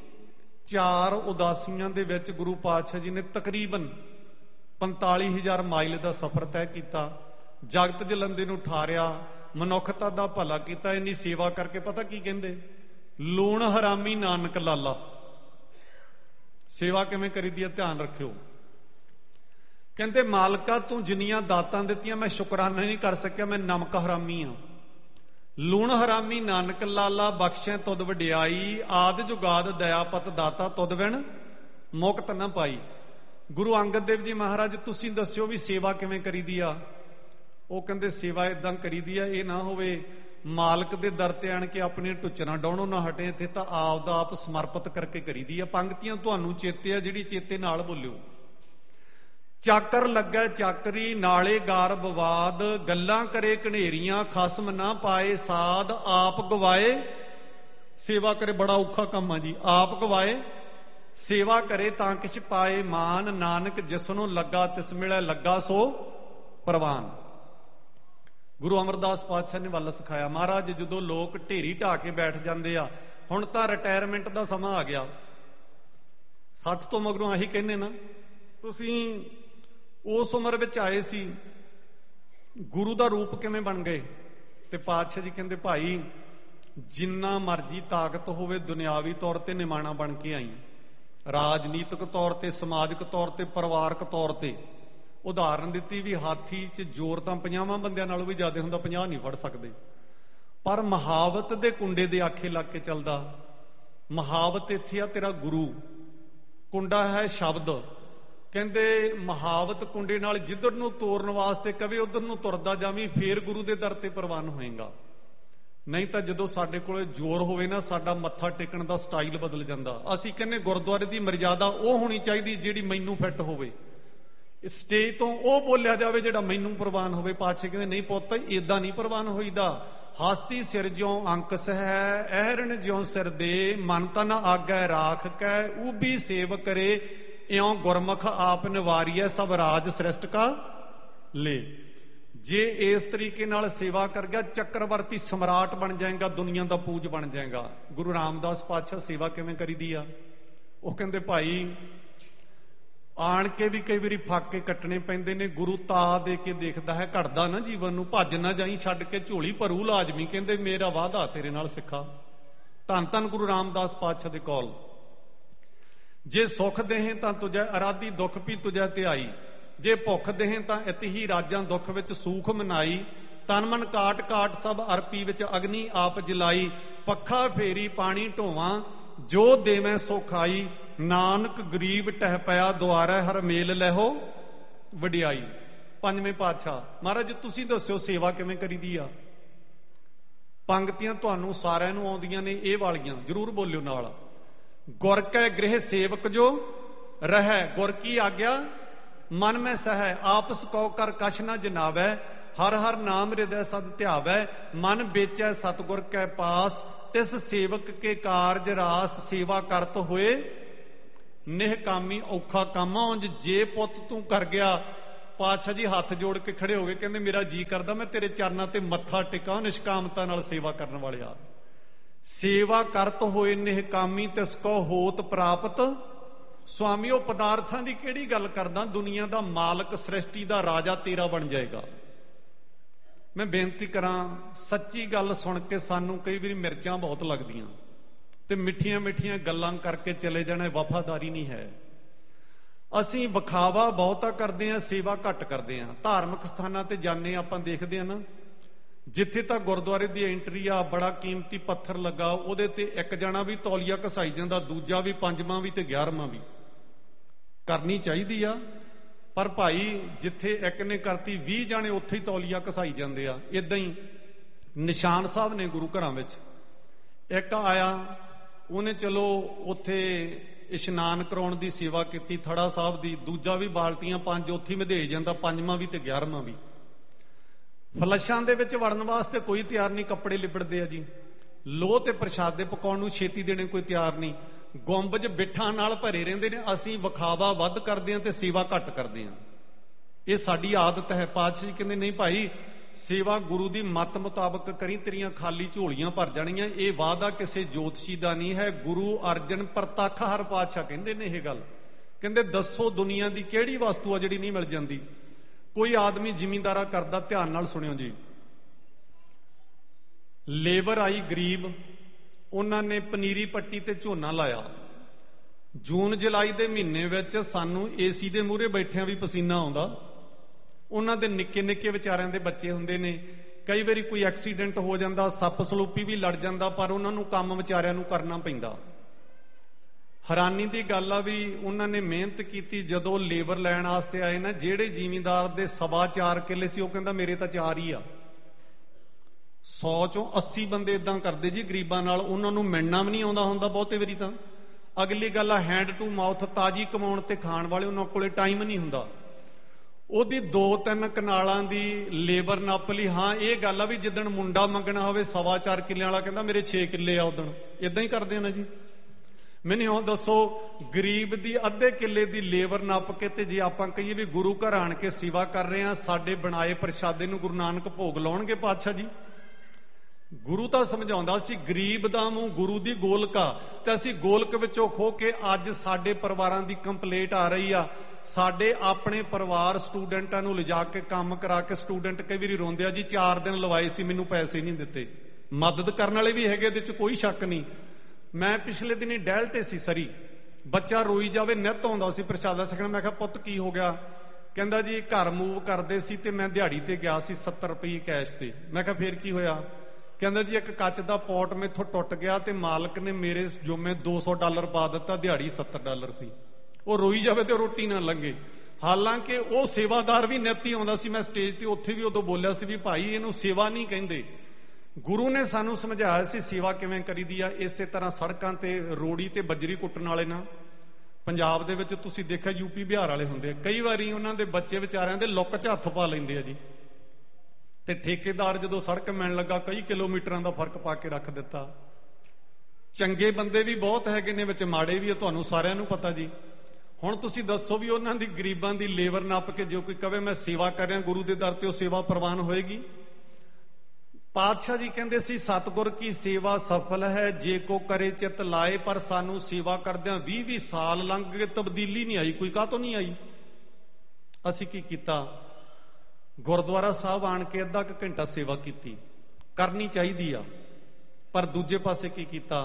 4 ਉਦਾਸੀਆਂ ਦੇ ਵਿੱਚ ਗੁਰੂ ਪਾਤਸ਼ਾਹ ਜੀ ਨੇ ਤਕਰੀਬਨ 45,000 ਮਾਈਲ ਦਾ ਸਫ਼ਰ ਤੈਅ ਕੀਤਾ, ਜਗਤ ਜਲੰਦੇ ਨੂੰ ਠਾਰਿਆ, ਮਨੁੱਖਤਾ ਦਾ ਭਲਾ ਕੀਤਾ। ਇੰਨੀ ਸੇਵਾ ਕਰਕੇ ਪਤਾ ਕੀ ਕਹਿੰਦੇ, ਲੂਣ ਹਰਾਮੀ ਨਾਨਕ ਲਾਲਾ। ਸੇਵਾ ਕਿਵੇਂ ਕਰੀਦੀ ਹੈ ਧਿਆਨ ਰੱਖਿਓ। ਕਹਿੰਦੇ ਮਾਲਕਾ ਤੂੰ ਜਿੰਨੀਆਂ ਦਾਤਾਂ ਦਿੱਤੀਆਂ ਮੈਂ ਸ਼ੁਕਰਾਨਾ ਨਹੀਂ ਕਰ ਸਕਿਆ, ਮੈਂ ਨਮਕ ਹਰਾਮੀ ਆ। ਲੂਣ ਹਰਾਮੀ ਨਾਨਕ ਲਾਲਾ, ਬਖਸ਼ੈ ਤੁਧ ਵਡਿਆਈ, ਆਦ ਜੁਗਾਦ ਦਇਆਪਤ ਦਾਤਾ, ਤੁਧ ਬਿਨ ਮੁਕਤ ਨਾ ਪਾਈ। ਗੁਰੂ ਅੰਗਦ ਦੇਵ ਜੀ ਮਹਾਰਾਜ ਤੁਸੀਂ ਦੱਸਿਓ ਵੀ ਸੇਵਾ ਕਿਵੇਂ ਕਰੀਦੀ ਆ। ਉਹ ਕਹਿੰਦੇ ਸੇਵਾ ਇਦਾਂ ਕਰੀਦੀ ਆ, ਇਹ ਨਾ ਹੋਵੇ ਮਾਲਕ ਦੇ ਦਰ ਤੇ ਆਣ ਕੇ ਆਪਣੀਆਂ ਟੁੱਚਰਾਂ ਡਾਉਣੋਂ ਨਾ ਹਟੇ, ਇੱਥੇ ਤਾਂ ਆਪ ਦਾ ਆਪ ਸਮਰਪਿਤ ਕਰਕੇ ਕਰੀਦੀ ਆ। ਪੰਕਤੀਆਂ ਤੁਹਾਨੂੰ ਚੇਤੇ ਆ, ਜਿਹੜੀ ਚੇਤੇ ਨਾਲ ਬੋਲਿਓ। ਚਾਕਰ ਲੱਗਾ ਚਾਕਰੀ, ਨਾਲੇ ਗਾਰ ਬਵਾਦ, ਗੱਲਾਂ ਕਰੇ ਘਨੇਰੀਆਂ, ਖਸਮ ਨਾ ਪਾਏ ਸਾਧ, ਆਪ ਗਵਾਏ ਸੇਵਾ ਕਰੇ। ਬੜਾ ਔਖਾ ਕੰਮ ਆ ਜੀ, ਆਪ ਗਵਾਏ ਸੇਵਾ ਕਰੇ ਤਾਂ ਕਿਛ ਪਾਏ ਮਾਨ, ਨਾਨਕ ਜਿਸਨੂੰ ਲੱਗਾ ਤਿਸ ਮਿਲੇ ਲੱਗਾ ਸੋ ਪ੍ਰਵਾਨ। ਗੁਰੂ ਅਮਰਦਾਸ ਪਾਤਸ਼ਾਹ ਨੇ ਵੱਲ ਸਿਖਾਇਆ। ਮਹਾਰਾਜ ਜਦੋਂ ਲੋਕ ਢੇਰੀ ਢਾ ਕੇ ਬੈਠ ਜਾਂਦੇ ਆ, ਹੁਣ ਤਾਂ ਰਿਟਾਇਰਮੈਂਟ ਦਾ ਸਮਾਂ ਆ ਗਿਆ, 60 ਤੋਂ ਮਗਰੋਂ ਆਹੀ ਕਹਿੰਦੇ ਨਾ, ਤੁਸੀਂ ਉਸ ਉਮਰ ਵਿੱਚ ਆਏ ਸੀ, ਗੁਰੂ ਦਾ ਰੂਪ ਕਿਵੇਂ ਬਣ ਗਏ? ਤੇ ਪਾਤਸ਼ਾਹ ਜੀ ਕਹਿੰਦੇ ਭਾਈ ਜਿੰਨਾ ਮਰਜੀ ਤਾਕਤ ਹੋਵੇ ਦੁਨਿਆਵੀ ਤੌਰ ਤੇ ਨਿਮਾਣਾ ਬਣ ਕੇ ਆਈ, ਰਾਜਨੀਤਿਕ ਤੌਰ ਤੇ, ਸਮਾਜਿਕ ਤੌਰ ਤੇ, ਪਰਿਵਾਰਕ ਤੌਰ ਤੇ। ਉਦਾਹਰਨ ਦਿੱਤੀ ਵੀ ਹਾਥੀ 'ਚ ਜ਼ੋਰ ਤਾਂ 50 ਬੰਦਿਆਂ ਨਾਲੋਂ ਵੀ ਜ਼ਿਆਦਾ ਹੁੰਦਾ, 50 ਨਹੀਂ ਫੜ ਸਕਦੇ, ਪਰ ਮਹਾਵਤ ਦੇ ਕੁੰਡੇ ਦੇ ਆਖੇ ਲੱਗ ਕੇ ਚੱਲਦਾ। ਮਹਾਵਤ ਇੱਥੇ ਆ ਤੇਰਾ ਗੁਰੂ, ਕੁੰਡਾ ਹੈ ਸ਼ਬਦ। ਕਹਿੰਦੇ ਮਹਾਵਤ ਕੁੰਡੇ ਨਾਲ ਜਿੱਧਰ ਨੂੰ ਤੋਰਨ ਵਾਸਤੇ ਕਵੇ ਉਧਰ ਨੂੰ ਤੁਰਦਾ ਜਾਵੀਂ, ਫੇਰ ਗੁਰੂ ਦੇ ਦਰ ਤੇ ਪ੍ਰਵਾਨ ਹੋਏਗਾ। ਨਹੀਂ ਤਾਂ ਜਦੋਂ ਸਾਡੇ ਕੋਲ ਜ਼ੋਰ ਹੋਵੇ ਨਾ, ਸਾਡਾ ਮੱਥਾ ਟੇਕਣ ਦਾ ਸਟਾਈਲ ਬਦਲ ਜਾਂਦਾ। ਅਸੀਂ ਕਹਿੰਦੇ ਗੁਰਦੁਆਰੇ ਦੀ ਮਰਜ਼ਾਦਾ ਉਹ ਹੋਣੀ ਚਾਹੀਦੀ ਜਿਹੜੀ ਮੈਨੂੰ ਫਿੱਟ ਹੋਵੇ, ਸਟੇਜ ਤੋਂ ਉਹ ਬੋਲਿਆ ਜਾਵੇ ਜਿਹੜਾ ਮੈਨੂੰ ਪ੍ਰਵਾਨ ਹੋਵੇ। ਪਾਤਸ਼ਾਹ ਕਹਿੰਦੇ ਨਹੀਂ ਪੁੱਤ, ਏਦਾਂ ਨਹੀਂ ਪ੍ਰਵਾਨ ਹੋਈਦਾ। ਹਸਤੀ ਸਿਰ ਜਿਉ ਅੰਕਸ ਹੈ, ਅਹਰਣ ਜਿਉ ਸਿਰ ਦੇ, ਮਨ ਤਨ ਆਗੈ ਰਾਖ ਕੈ, ਊਬੀ ਸੇਵ ਕਰੇ, ਇਉਂ ਗੁਰਮੁਖ ਆਪ ਨਿਵਾਰੀਐ, ਸਭ ਰਾਜ ਸ੍ਰਿਸ਼ਟ ਕਾ ਲੇ। ਜੇ ਇਸ ਤਰੀਕੇ ਨਾਲ ਸੇਵਾ ਕਰ ਗਿਆ, ਚੱਕਰਵਰਤੀ ਸਮਰਾਟ ਬਣ ਜਾਏਗਾ, ਦੁਨੀਆ ਦਾ ਪੂਜ ਬਣ ਜਾਏਗਾ। ਗੁਰੂ ਰਾਮਦਾਸ ਪਾਤਸ਼ਾਹ ਸੇਵਾ ਕਿਵੇਂ ਕਰੀਦੀ ਆ? ਉਹ ਕਹਿੰਦੇ ਭਾਈ ਆਣ ਕੇ ਵੀ ਕਈ ਵਾਰੀ ਫਾਕੇ ਕੱਟਣੇ ਪੈਂਦੇ ਨੇ, ਗੁਰੂ ਤਾ ਦੇ ਕੇ ਦੇਖਦਾ ਹੈ, ਘੜਦਾ ਨਾ ਜੀਵਨ ਨੂੰ, ਭੱਜ ਨਾ ਜਾਈ ਛੱਡ ਕੇ, ਝੋਲੀ ਭਰੂ ਲਾਜ਼ਮੀ। ਕਹਿੰਦੇ ਮੇਰਾ ਵਾਅਦਾ ਤੇਰੇ ਨਾਲ ਸਿੱਖਾ। ਧੰਨ ਧੰਨ ਗੁਰੂ ਰਾਮਦਾਸ ਪਾਤਸ਼ਾਹ ਦੇ ਕੌਲ। ਜੇ ਸੁਖ ਦੇਹੇ ਤਾਂ ਤੁਝੈ ਅਰਾਧੀ, ਦੁੱਖ ਵੀ ਤੁਝੈ ਧਿਆਈ, ਜੇ ਭੁੱਖ ਦੇਹੇ ਤਾਂ ਇਤਿਹੀ ਰਾਜਾਂ, ਦੁੱਖ ਵਿੱਚ ਸੂਖ ਮਨਾਈ। ਤਨ ਮਨ ਕਾਟ ਕਾਟ ਸਭ ਅਰਪੀ, ਵਿੱਚ ਅਗਨੀ ਆਪ ਜਲਾਈ, ਪੱਖਾ ਫੇਰੀ ਪਾਣੀ ਢੋਵਾਂ, ਜੋ ਦੇਵੇਂ ਸੋ ਖਾਈ, ਨਾਨਕ ਗਰੀਬ ਟਹਿ ਪਿਆ ਦੁਆਰਾ, ਹਰ ਮੇਲ ਲਹਿਓ ਵਡਿਆਈ। ਪੰਜਵੇਂ ਪਾਤਸ਼ਾਹ ਮਹਾਰਾਜ ਤੁਸੀਂ ਦੱਸਿਓ ਸੇਵਾ ਕਿਵੇਂ ਕਰੀਦੀ ਆ? ਪੰਕਤੀਆਂ ਤੁਹਾਨੂੰ ਸਾਰਿਆਂ ਨੂੰ ਆਉਂਦੀਆਂ ਨੇ, ਇਹ ਵਾਲੀਆਂ ਜ਼ਰੂਰ ਬੋਲਿਓ ਨਾਲ। ਗੁਰ ਕੈ ਗ੍ਰਹਿ ਸੇਵਕ ਜੋ ਰਹਿ, ਗੁਰ ਕੀ ਆਗਿਆ ਮਨ ਮੈਂ ਸਹਿ, ਆਪਸ ਕਉ ਕਰ ਕਛ ਨਾ ਜਨਾਵੈ, ਹਰ ਹਰ ਨਾਮ ਹਿਰਦੈ ਸਦ ਧਿਆਵੈ, ਮਨ ਵੇਚੈ ਸਤਿਗੁਰ ਕੈ ਪਾਸ, ਤਿਸ ਸੇਵਕ ਕੇ ਕਾਰਜ ਰਾਸ। ਸੇਵਾ ਕਰਤ ਹੋਏ ਨਿਹਕਾਮੀ, ਔਖਾ ਕੰਮ ਉਂਝ ਜੇ ਪੁੱਤ ਤੂੰ ਕਰ ਗਿਆ। ਪਾਤਸ਼ਾਹ ਜੀ ਹੱਥ ਜੋੜ ਕੇ ਖੜੇ ਹੋ ਗਏ, ਕਹਿੰਦੇ ਮੇਰਾ ਜੀ ਕਰਦਾ ਮੈਂ ਤੇਰੇ ਚਰਨਾਂ ਤੇ ਮੱਥਾ ਟਿਕਾਂ, ਨਿਸ਼ਕਾਮਤਾ ਨਾਲ ਸੇਵਾ ਕਰਨ ਵਾਲਿਆ। ਸੇਵਾ ਕਰਤ ਹੋਏ ਨਿਹਕਾਮੀ, ਤਿਸ ਕੋ ਹੋਤ ਪ੍ਰਾਪਤ ਸੁਆਮੀ ਉਹ ਪਦਾਰਥਾਂ ਦੀ ਕਿਹੜੀ ਗੱਲ ਕਰਦਾ, ਦੁਨੀਆ ਦਾ ਮਾਲਕ, ਸ੍ਰਿਸ਼ਟੀ ਦਾ ਰਾਜਾ ਤੇਰਾ ਬਣ ਜਾਏਗਾ। ਮੈਂ ਬੇਨਤੀ ਕਰਾਂ, ਸੱਚੀ ਗੱਲ ਸੁਣ ਕੇ ਸਾਨੂੰ ਕਈ ਵਾਰੀ ਮਿਰਚਾਂ ਬਹੁਤ ਲੱਗਦੀਆਂ ਤੇ ਮਿੱਠੀਆਂ ਮਿੱਠੀਆਂ ਗੱਲਾਂ ਕਰਕੇ ਚਲੇ ਜਾਣਾ ਵਫਾਦਾਰੀ ਨਹੀਂ ਹੈ। ਅਸੀਂ ਵਿਖਾਵਾ ਬਹੁਤਾ ਕਰਦੇ ਹਾਂ, ਸੇਵਾ ਘੱਟ ਕਰਦੇ ਹਾਂ। ਧਾਰਮਿਕ ਸਥਾਨਾਂ ਤੇ ਜਾਂਦੇ ਆਪਾਂ ਦੇਖਦੇ ਹਾਂ ਨਾ, ਜਿੱਥੇ ਤਾਂ ਗੁਰਦੁਆਰੇ ਦੀ ਐਂਟਰੀ ਆ, ਬੜਾ ਕੀਮਤੀ ਪੱਥਰ ਲੱਗਾ, ਉਹਦੇ ਤੇ ਇੱਕ ਜਣਾ ਵੀ ਤੌਲੀਆ ਘਸਾਈ ਜਾਂਦਾ, ਦੂਜਾ ਵੀ, ਪੰਜਵਾਂ ਵੀ ਤੇ 11ਵਾਂ ਵੀ। ਕਰਨੀ ਚਾਹੀਦੀ ਆ, ਪਰ ਭਾਈ ਜਿੱਥੇ ਇੱਕ ਨੇ ਕਰਤੀ 20 ਜਾਣੇ ਉੱਥੇ ਹੀ ਤੌਲੀਆ ਘਸਾਈ ਜਾਂਦੇ ਆ। ਇਦਾਂ ਹੀ ਨਿਸ਼ਾਨ ਸਾਹਿਬ ਨੇ ਗੁਰੂ ਘਰਾਂ ਵਿੱਚ, ਇੱਕ ਆਇਆ ਉਹਨੇ ਚਲੋ ਉੱਥੇ ਇਸ਼ਨਾਨ ਕਰਾਉਣ ਦੀ ਸੇਵਾ ਕੀਤੀ ਥੜਾ ਸਾਹਿਬ ਦੀ, ਦੂਜਾ ਵੀ ਬਾਲਟੀਆਂ 5 ਉੱਥੇ ਹੀ ਵਧੇ ਜਾਂਦਾ, 5ਵਾਂ ਵੀ ਤੇ 11ਵਾਂ ਵੀ। ਫਲਸ਼ਾਂ ਦੇ ਵਿੱਚ ਵੜਨ ਵਾਸਤੇ ਕੋਈ ਤਿਆਰ ਨਹੀਂ, ਕੱਪੜੇ ਲਿਬੜਦੇ ਆ ਜੀ। ਲੋਹ ਤੇ ਪ੍ਰਸ਼ਾਦੇ ਪਕਾਉਣ ਨੂੰ ਛੇਤੀ ਦੇਣੇ ਕੋਈ ਤਿਆਰ ਨਹੀਂ। ਗੁੰਬਜ ਬਿੱਠਾਂ ਨਾਲ ਭਰੇ ਰਹਿੰਦੇ ਨੇ। ਅਸੀਂ ਵਿਖਾਵਾ ਵੱਧ ਕਰਦੇ ਹਾਂ ਤੇ ਸੇਵਾ ਘੱਟ ਕਰਦੇ ਹਾਂ। ਇਹ ਸਾਡੀ ਆਦਤ ਹੈ। ਪਾਤਸ਼ਾਹ ਜੀ ਕਹਿੰਦੇ ਨਹੀਂ ਭਾਈ, ਸੇਵਾ ਗੁਰੂ ਦੀ ਮੱਤ ਮੁਤਾਬਕ ਕਰੀ, ਤੇਰੀਆਂ ਖਾਲੀ ਝੋਲੀਆਂ ਭਰ ਜਾਣੀਆਂ। ਇਹ ਵਾਅਦਾ ਕਿਸੇ ਜੋਤਸ਼ੀ ਦਾ ਨਹੀਂ ਹੈ। ਗੁਰੂ ਅਰਜਨ ਪ੍ਰਤੱਖ ਹਰ ਪਾਤਸ਼ਾਹ ਕਹਿੰਦੇ ਨੇ ਇਹ ਗੱਲ। ਕਹਿੰਦੇ ਦੱਸੋ ਦੁਨੀਆ ਦੀ ਕਿਹੜੀ ਵਸਤੂ ਆ ਜਿਹੜੀ ਨਹੀਂ ਮਿਲ ਜਾਂਦੀ। ਕੋਈ ਆਦਮੀ ਜ਼ਿਮੀਂਦਾਰਾ ਕਰਦਾ, ਧਿਆਨ ਨਾਲ ਸੁਣਿਓ ਜੀ। ਲੇਬਰ ਆਈ ਗਰੀਬ, ਉਹਨਾਂ ਨੇ ਪਨੀਰੀ ਪੱਟੀ ਤੇ ਝੋਨਾ ਲਾਇਆ। ਜੂਨ ਜੁਲਾਈ ਦੇ ਮਹੀਨੇ ਵਿੱਚ ਸਾਨੂੰ ਏਸੀ ਦੇ ਮੂਹਰੇ ਬੈਠਿਆਂ ਵੀ ਪਸੀਨਾ ਆਉਂਦਾ। ਉਹਨਾਂ ਦੇ ਨਿੱਕੇ ਨਿੱਕੇ ਵਿਚਾਰਿਆਂ ਦੇ ਬੱਚੇ ਹੁੰਦੇ ਨੇ, ਕਈ ਵਾਰੀ ਕੋਈ ਐਕਸੀਡੈਂਟ ਹੋ ਜਾਂਦਾ, ਸੱਪ ਸਲੂਪੀ ਵੀ ਲੜ ਜਾਂਦਾ, ਪਰ ਉਹਨਾਂ ਨੂੰ ਕੰਮ ਵਿਚਾਰਿਆਂ ਨੂੰ ਕਰਨਾ ਪੈਂਦਾ। ਹੈਰਾਨੀ ਦੀ ਗੱਲ ਆ ਵੀ ਉਹਨਾਂ ਨੇ ਮਿਹਨਤ ਕੀਤੀ। ਜਦੋਂ ਲੇਬਰ ਲੈਣ ਵਾਸਤੇ ਆਏ ਨਾ, ਜਿਹੜੇ ਜ਼ਿਮੀਂਦਾਰ ਦੇ 4.25 ਕਿੱਲੇ ਸੀ, ਉਹ ਕਹਿੰਦਾ ਮੇਰੇ ਤਾਂ 4 ਹੀ ਆ। 100 ਚੋਂ 80 ਬੰਦੇ ਇਦਾਂ ਕਰਦੇ ਜੀ ਗਰੀਬਾਂ ਨਾਲ, ਉਹਨਾਂ ਨੂੰ ਮਿਲਣਾ ਵੀ ਨਹੀਂ ਆਉਂਦਾ ਹੁੰਦਾ ਬਹੁਤੇ ਵਾਰੀ। ਤਾਂ ਅਗਲੀ ਗੱਲ ਆ ਹੈਂਡ ਟੂ ਮਾਊਥ, ਤਾਜ਼ੀ ਕਮਾਉਣ ਤੇ ਖਾਣ ਵਾਲੇ, ਉਹਨਾਂ ਕੋਲੇ ਟਾਈਮ ਨਹੀਂ ਹੁੰਦਾ। ਉਹਦੀ 2-3 ਕਨਾਲਾਂ ਦੀ ਲੇਬਰ ਨੱਪ ਲਈ। ਹਾਂ ਇਹ ਗੱਲ ਆ ਵੀ ਜਿੱਦਣ ਮੁੰਡਾ ਮੰਗਣਾ ਹੋਵੇ 4.25 ਕਿੱਲਿਆਂ ਵਾਲਾ ਕਹਿੰਦਾ ਮੇਰੇ 6 ਕਿੱਲੇ ਆ, ਉਦਣ ਇਦਾਂ ਹੀ ਕਰਦੇ ਨਾ ਜੀ। ਮੈਨੂੰ ਹੁਣ ਦੱਸੋ, ਗਰੀਬ ਦੀ ਅੱਧੇ ਕਿੱਲੇ ਦੀ ਲੇਬਰ ਨੱਪ ਕੇ ਤੇ ਜੇ ਆਪਾਂ ਕਹੀਏ ਵੀ ਗੁਰੂ ਘਰ ਆਣ ਕੇ ਸੇਵਾ ਕਰ ਰਹੇ ਆ, ਸਾਡੇ ਬਣਾਏ ਪ੍ਰਸ਼ਾਦੇ ਨੂੰ ਗੁਰੂ ਨਾਨਕ ਭੋਗ ਲਾਉਣਗੇ ਪਾਤਸ਼ਾਹ ਜੀ? ਗੁਰੂ ਤਾਂ ਸਮਝਾਉਂਦਾ ਸੀ ਗਰੀਬ ਦਾ ਮੂੰਹ ਗੁਰੂ ਦੀ ਗੋਲਕ ਆ, ਤੇ ਅਸੀਂ ਗੋਲਕ ਵਿੱਚੋਂ ਖੋ ਕੇ ਅੱਜ ਸਾਡੇ ਪਰਿਵਾਰਾਂ ਦੀ ਕੰਪਲੇਂਟ ਆ ਰਹੀ ਆ। ਸਾਡੇ ਆਪਣੇ ਪਰਿਵਾਰ ਸਟੂਡੈਂਟਾਂ ਨੂੰ ਲਿਜਾ ਕੇ ਕੰਮ ਕਰਾ ਕੇ, ਸਟੂਡੈਂਟ ਕਈ ਵਾਰੀ ਰੋਂਦੇ ਆ ਜੀ 4 ਦਿਨ ਲਵਾਏ ਸੀ, ਮੈਨੂੰ ਪੈਸੇ ਨਹੀਂ ਦਿੱਤੇ। ਮਦਦ ਕਰਨ ਵਾਲੇ ਵੀ ਹੈਗੇ, ਇਹਦੇ 'ਚ ਕੋਈ ਸ਼ੱਕ ਨਹੀਂ। ਮੈਂ ਪਿਛਲੇ ਦਿਨੀ ਡੈਲ ਤੇ ਸੀ ਸਰੀ, ਬੱਚਾ ਰੋਈ ਜਾਵੇ, ਨਿੱਤ ਆਉਂਦਾ ਸੀ ਪ੍ਰਸ਼ਾਦਾ ਛਕਣ। ਮੈਂ ਕਿਹਾ ਪੁੱਤ ਕੀ ਹੋ ਗਿਆ? ਕਹਿੰਦਾ ਜੀ ਘਰ ਮੂਵ ਕਰਦੇ ਸੀ ਤੇ ਮੈਂ ਦਿਹਾੜੀ ਤੇ ਗਿਆ ਸੀ 70 ਰੁਪਏ ਕੈਸ਼ ਤੇ। ਮੈਂ ਕਿਹਾ ਫੇਰ ਕੀ ਹੋਇਆ? ਕਹਿੰਦਾ ਜੀ ਇੱਕ ਕੱਚ ਦਾ ਪੋਟ ਮੈਥੋਂ ਟੁੱਟ ਗਿਆ ਤੇ ਮਾਲਕ ਨੇ ਮੇਰੇ ਜੁਮੇ $200 ਪਾ ਦਿੱਤਾ, ਦਿਹਾੜੀ $70 ਸੀ। ਉਹ ਰੋਈ ਜਾਵੇ ਤੇ ਰੋਟੀ ਨਾ ਲੰਘੇ। ਹਾਲਾਂਕਿ ਉਹ ਸੇਵਾਦਾਰ ਵੀ ਨਿੱਤ ਹੀ ਆਉਂਦਾ ਸੀ। ਮੈਂ ਸਟੇਜ ਤੇ ਉੱਥੇ ਵੀ ਉਦੋਂ ਬੋਲਿਆ ਸੀ ਵੀ ਭਾਈ ਇਹਨੂੰ ਸੇਵਾ ਨਹੀਂ ਕਹਿੰਦੇ। ਗੁਰੂ ਨੇ ਸਾਨੂੰ ਸਮਝਾਇਆ ਸੀ ਸੇਵਾ ਕਿਵੇਂ ਕਰੀਦੀ ਆ। ਇਸੇ ਤਰ੍ਹਾਂ ਸੜਕਾਂ ਤੇ ਰੋੜੀ ਤੇ ਬੱਜਰੀ ਕੁੱਟਣ ਵਾਲੇ ਨਾ, ਪੰਜਾਬ ਦੇ ਵਿੱਚ ਤੁਸੀਂ ਦੇਖਿਆ ਯੂਪੀ ਬਿਹਾਰ ਵਾਲੇ ਹੁੰਦੇ ਆ, ਕਈ ਵਾਰੀ ਉਹਨਾਂ ਦੇ ਬੱਚੇ ਵਿਚਾਰਿਆਂ ਦੇ ਲੁੱਕ 'ਚ ਹੱਥ ਪਾ ਲੈਂਦੇ ਆ ਜੀ। ਤੇ ਠੇਕੇਦਾਰ ਜਦੋਂ ਸੜਕ ਮਿਲਣ ਲੱਗਾ ਕਈ ਕਿਲੋਮੀਟਰਾਂ ਦਾ ਫਰਕ ਪਾ ਕੇ ਰੱਖ ਦਿੱਤਾ। ਚੰਗੇ ਬੰਦੇ ਵੀ ਬਹੁਤ ਹੈਗੇ ਨੇ ਵਿੱਚ, ਮਾੜੇ ਵੀ ਆ, ਤੁਹਾਨੂੰ ਸਾਰਿਆਂ ਨੂੰ ਪਤਾ ਜੀ। ਹੁਣ ਤੁਸੀਂ ਦੱਸੋ ਵੀ ਉਹਨਾਂ ਦੀ ਗਰੀਬਾਂ ਦੀ ਲੇਬਰ ਨੱਪ ਕੇ ਜੇ ਕੋਈ ਕਵੇ ਮੈਂ ਸੇਵਾ ਕਰ ਰਿਹਾ ਗੁਰੂ ਦੇ ਦਰ ਤੇ, ਉਹ ਸੇਵਾ ਪ੍ਰਵਾਨ ਹੋਏਗੀ? ਪਾਤਸ਼ਾਹ ਜੀ ਕਹਿੰਦੇ ਸੀ ਸਤਿਗੁਰ ਕੀ ਸੇਵਾ ਸਫਲ ਹੈ ਜੇ ਕੋ ਕਰੇ ਚਿਤ ਲਾਏ। ਪਰ ਸਾਨੂੰ ਸੇਵਾ ਕਰਦਿਆਂ 20-20 ਸਾਲ ਲੰਘ ਗਏ, ਤਬਦੀਲੀ ਨਹੀਂ ਆਈ। ਕੋਈ ਕਾਹਤੋਂ ਨਹੀਂ ਆਈ? ਅਸੀਂ ਕੀ ਕੀਤਾ? ਗੁਰਦੁਆਰਾ ਸਾਹਿਬ ਆਣ ਕੇ ਅੱਧਾ ਕੁ ਘੰਟਾ ਸੇਵਾ ਕੀਤੀ, ਕਰਨੀ ਚਾਹੀਦੀ ਆ। ਪਰ ਦੂਜੇ ਪਾਸੇ ਕੀ ਕੀਤਾ?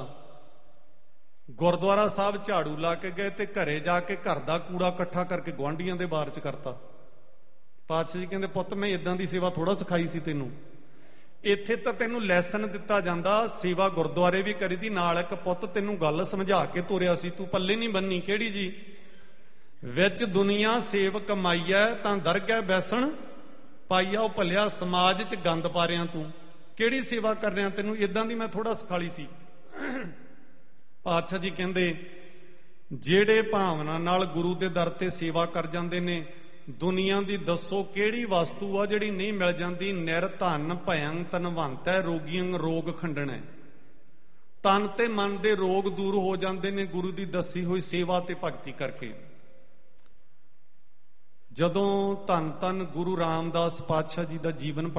ਗੁਰਦੁਆਰਾ ਸਾਹਿਬ ਝਾੜੂ ਲਾ ਕੇ ਗਏ ਤੇ ਘਰੇ ਜਾ ਕੇ ਘਰ ਦਾ ਕੂੜਾ ਇਕੱਠਾ ਕਰਕੇ ਗੁਆਂਢੀਆਂ ਦੇ ਬਾਰ 'ਚ ਕਰਤਾ। ਪਾਤਸ਼ਾਹ ਜੀ ਕਹਿੰਦੇ ਪੁੱਤ ਮੈਂ ਇਦਾਂ ਦੀ ਸੇਵਾ ਥੋੜਾ ਸਿਖਾਈ ਸੀ ਤੈਨੂੰ। ਇੱਥੇ ਤਾਂ ਤੈਨੂੰ ਲੈਸਨ ਦਿੱਤਾ ਜਾਂਦਾ, ਸੇਵਾ ਗੁਰਦੁਆਰੇ ਵੀ ਕਰੀ ਦੀ, ਨਾਲ ਇੱਕ ਪੁੱਤ ਤੈਨੂੰ ਗੱਲ ਸਮਝਾ ਕੇ ਤੋਰਿਆ ਸੀ, ਤੂੰ ਪੱਲੇ ਨਹੀਂ ਬੰਨੀ। ਕਿਹੜੀ ਜੀ? ਵਿੱਚ ਦੁਨੀਆ ਸੇਵ ਕਮਾਈਐ ਤਾਂ ਦਰਗਹਿ ਬੈਸਣ ਪਾਈਆ। ਉਹ ਭਲਿਆ ਸਮਾਜ 'ਚ ਗੰਦ ਪਾ ਰਿਆ ਤੂੰ, ਕਿਹੜੀ ਸੇਵਾ ਕਰ ਰਿਆ? ਤੈਨੂੰ ਇਦਾਂ ਦੀ ਮੈਂ ਥੋੜਾ ਸਿਖਾਲੀ ਸੀ। ਪਾਤਸ਼ਾਹ ਜੀ ਕਹਿੰਦੇ ਜਿਹੜੇ ਭਾਵਨਾ ਨਾਲ ਗੁਰੂ ਦੇ ਦਰ ਤੇ ਸੇਵਾ ਕਰ ਜਾਂਦੇ ਨੇ, ਦੁਨੀਆ ਦੀ ਦੱਸੋ ਕਿਹੜੀ ਵਸਤੂ ਆ ਜਿਹੜੀ ਨਹੀਂ ਮਿਲ ਜਾਂਦੀ? ਨਿਰ ਧਨ ਭਯੰ ਧਨਵੰਤੈ ਰੋਗੀਆਂ ਰੋਗ ਖੰਡਣੈ। ਤਨ ਤੇ ਮਨ ਦੇ ਰੋਗ ਦੂਰ ਹੋ ਜਾਂਦੇ ਨੇ ਗੁਰੂ ਦੀ ਦੱਸੀ ਹੋਈ ਸੇਵਾ ਤੇ ਭਗਤੀ ਕਰਕੇ। ਜਦੋਂ ਧੰਨ ਧੰਨ ਗੁਰੂ ਰਾਮਦਾਸ ਪਾਤਸ਼ਾਹ ਜੀ ਦਾ ਜੀਵਨ